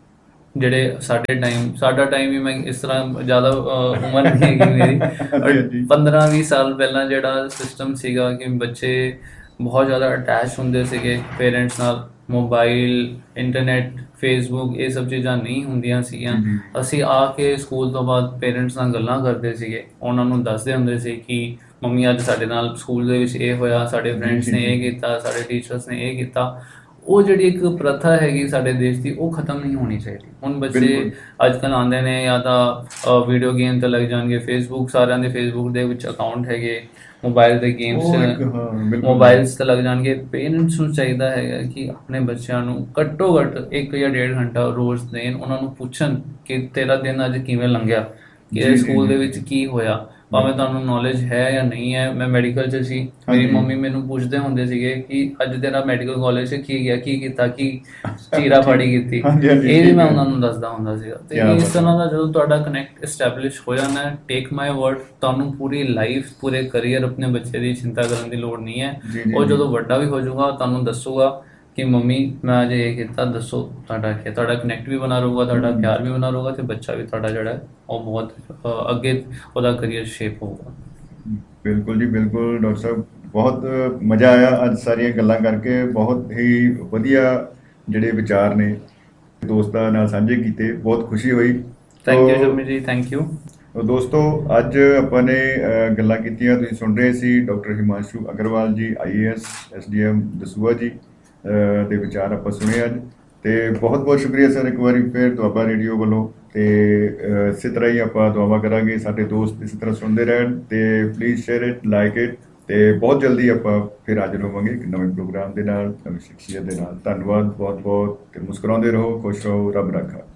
ਜਿਹੜੇ ਸਾਡੇ ਟਾਈਮ ਸਾਡਾ ਟਾਈਮ ਵੀ, ਮੈਂ ਇਸ ਤਰ੍ਹਾਂ ਜ਼ਿਆਦਾ ਅਹ, ਉਮਰ ਨਹੀਂ ਹੈਗੀ ਮੇਰੀ, ਹਾਂਜੀ। ਪੰਦਰਾਂ ਵੀਹ ਸਾਲ ਪਹਿਲਾਂ ਜਿਹੜਾ ਸਿਸਟਮ ਸੀਗਾ ਕਿ ਬੱਚੇ ਬਹੁਤ ਜ਼ਿਆਦਾ ਅਟੈਚ ਹੁੰਦੇ ਸੀਗੇ ਪੇਰੈਂਟਸ ਨਾਲ। ਮੋਬਾਈਲ, ਇੰਟਰਨੈਟ, ਫੇਸਬੁੱਕ, ਇਹ ਸਭ ਚੀਜ਼ਾਂ ਨਹੀਂ ਹੁੰਦੀਆਂ ਸੀਗੀਆਂ। ਜੀ, ਜੀ। ਅਸੀਂ ਆ ਕੇ ਸਕੂਲ ਤੋਂ ਬਾਅਦ ਪੇਰੈਂਟਸ ਨਾਲ ਗੱਲਾਂ ਕਰਦੇ ਸੀਗੇ, ਉਹਨਾਂ ਨੂੰ ਦੱਸਦੇ ਹੁੰਦੇ ਸੀ ਕਿ ਮੰਮੀ ਅੱਜ ਸਾਡੇ ਨਾਲ ਸਕੂਲ ਦੇ ਵਿੱਚ ਇਹ ਹੋਇਆ, ਸਾਡੇ ਫਰੈਂਡਸ ਨੇ ਇਹ ਕੀਤਾ, ਸਾਡੇ ਟੀਚਰਸ ਨੇ ਇਹ ਕੀਤਾ। ਉਹ ਜਿਹੜੀ ਇੱਕ ਪ੍ਰਥਾ ਹੈਗੀ ਸਾਡੇ ਦੇਸ਼ ਦੀ, ਉਹ ਖਤਮ ਨਹੀਂ ਹੋਣੀ ਚਾਹੀਦੀ। ਹੁਣ ਬੱਚੇ ਬਿਲਕੁਲ। ਅੱਜ ਕੱਲ੍ਹ ਆਉਂਦੇ ਨੇ ਜਾਂ ਤਾਂ ਵੀਡੀਓ ਗੇਮ ਤੇ ਲੱਗ ਜਾਣਗੇ, ਫੇਸਬੁੱਕ, ਸਾਰਿਆਂ ਦੇ ਫੇਸਬੁੱਕ ਦੇ ਵਿੱਚ ਅਕਾਊਂਟ ਹੈਗੇ, ਮੋਬਾਈਲ ਦੇ ਉਹ ਇੱਕ, ਗੇਮਸ ਹਾਂ, ਬਿਲਕੁਲ। ਮੋਬਾਈਲਸ ਤੇ ਲੱਗ ਜਾਣਗੇ। ਪੇਰੈਂਟਸ ਨੂੰ ਚਾਹੀਦਾ ਹੈਗਾ ਕਿ ਆਪਣੇ ਬੱਚਿਆਂ ਨੂੰ ਘੱਟੋ ਘੱਟ ਇੱਕ ਜਾਂ ਡੇਢ ਘੰਟਾ ਰੋਜ਼ ਦੇਣ, ਉਹਨਾਂ ਨੂੰ ਪੁੱਛਣ ਕਿ ਤੇਰਾ ਦਿਨ ਅੱਜ ਕਿਵੇਂ ਲੰਘਿਆ, ਜੀ, ਕਿ ਜੀ, ਸਕੂਲ ਦੇ ਜੀ। ਵਿੱਚ ਕੀ ਹੋਇਆ। ਭਾਵੇਂ ਤੁਹਾਨੂੰ ਨੌਲੇਜ ਹੈ ਜਾਂ ਨਹੀਂ ਹੈ। ਮੈਂ ਮੈਡੀਕਲ 'ਚ ਸੀ, ਮੇਰੀ ਹਾਂਜੀ। ਮੰਮੀ ਮੈਨੂੰ ਪੁੱਛਦੇ ਹੁੰਦੇ ਸੀਗੇ ਕਿ ਅੱਜ ਤੇਰਾ ਮੈਡੀਕਲ ਕਾਲਜ 'ਚ ਕੀ ਗਿਆ, ਕੀ ਕੀਤਾ, ਕੀ ਚੀਰਾ ਫਾੜੀ ਕੀਤੀ। ਹਾਂਜੀ, ਹਾਂਜੀ, ਇਹ ਵੀ ਠੀਕ ਮੈਂ ਹੈ। ਉਹਨਾਂ ਨੂੰ ਦੱਸਦਾ ਹੁੰਦਾ ਸੀਗਾ। ਤੇ ਕਿਆ ਇਸ ਬਾਤ ਤਰ੍ਹਾਂ ਦਾ ਜਦੋਂ ਤੁਹਾਡਾ ਕਨੈਕਟ ਐਸਟੈਬਲਿਸ਼ ਹੋ ਜਾਣਾ, ਟੇਕ ਮਾਈ ਵਰਡ, ਤੁਹਾਨੂੰ ਪੂਰੀ ਲਾਈਫ, ਪੂਰੇ ਕਰੀਅਰ ਆਪਣੇ ਬੱਚੇ ਦੀ ਚਿੰਤਾ ਕਰਨ ਦੀ ਲੋੜ ਨਹੀਂ ਹੈ। ਜੀ, ਜੀ, ਉਹ ਜੀ। ਜਦੋਂ ਵੱਡਾ ਵੀ ਹੋ ਜਾਊਗਾ, ਤੁਹਾਨੂੰ ਦੱਸੂਗਾ ਕਿ ਮੰਮੀ ਮੈਂ ਅੱਜ ਇਹ ਕੀਤਾ, ਦੱਸੋ ਤੁਹਾਡਾ ਕੀ। ਤੁਹਾਡਾ ਕਨੈਕਟ ਵੀ ਬਣਾ ਰਹੂਗਾ, ਤੁਹਾਡਾ ਹਮ। ਪਿਆਰ ਵੀ ਬਣਾ ਰਹੂਗਾ, ਤੇ ਬੱਚਾ ਵੀ ਤੁਹਾਡਾ ਜਿਹੜਾ ਹੈ ਉਹ ਬਹੁਤ ਅ, ਅੱਗੇ ਉਹਦਾ ਕਰੀਅਰ ਸ਼ੇਪ ਹੋਊਗਾ। ਬਿਲਕੁਲ ਜੀ, ਬਿਲਕੁਲ ਡਾਕਟਰ ਸਾਹਿਬ, ਬਹੁਤ ਮਜ਼ਾ ਆਇਆ ਅੱਜ ਸਾਰੀਆਂ ਗੱਲਾਂ ਕਰਕੇ। ਬਹੁਤ ਹੀ ਵਧੀਆ ਜਿਹੜੇ ਵਿਚਾਰ ਨੇ ਦੋਸਤਾਂ ਨਾਲ ਸਾਂਝੇ ਕੀਤੇ, ਬਹੁਤ ਖੁਸ਼ੀ ਹੋਈ। ਥੈਂਕ ਯੂ ਤੋ ਸ਼ਮੀ ਜੀ, ਥੈਂਕ ਯੂ। ਦੋਸਤੋ, ਅੱਜ ਆਪਾਂ ਨੇ ਅ, ਗੱਲਾਂ ਕੀਤੀਆਂ, ਤੁਸੀਂ ਸੁਣ ਰਹੇ ਸੀ ਡਾਕਟਰ ਹਿਮਾਂਸ਼ੂ ਅਗਰਵਾਲ ਜੀ, ਆਈ A S, S D M Dasuya ਜੀ ਅ, ਦੇ ਵਿਚਾਰ ਆਪਾਂ ਸੁਣੇ ਅੱਜ। ਤੇ ਬਹੁਤ ਬਹੁਤ ਸ਼ੁਕਰੀਆ ਸਰ ਇੱਕ ਵਾਰੀ ਫਿਰ ਦੁਆਬਾ ਰੇਡੀਓ ਵੱਲੋਂ। ਤੇ ਅ, ਇਸੇ ਤਰ੍ਹਾਂ ਹੀ ਆਪਾਂ ਦੁਆਵਾਂ ਕਰਾਂਗੇ ਸਾਡੇ ਦੋਸਤ ਇਸੇ ਤਰ੍ਹਾਂ ਸੁਣਦੇ ਰਹਿਣ। ਤੇ please share it, like it. ਤੇ ਬਹੁਤ ਜਲਦੀ ਆਪਾਂ ਫਿਰ ਹਾਜ਼ਰ ਹੋਵਾਂਗੇ ਇੱਕ ਨਵੇਂ ਪ੍ਰੋਗਰਾਮ ਦੇ ਨਾਲ, ਨਵੀਂ ਸ਼ਖਸੀਅਤ ਦੇ ਨਾਲ। ਧੰਨਵਾਦ ਬਹੁਤ ਬਹੁਤ। ਤੇ ਮੁਸਕਰਾਉਂਦੇ ਰਹੋ, ਖੁਸ਼ ਰਹੋ, ਰੱਬ ਰਾਖਾ।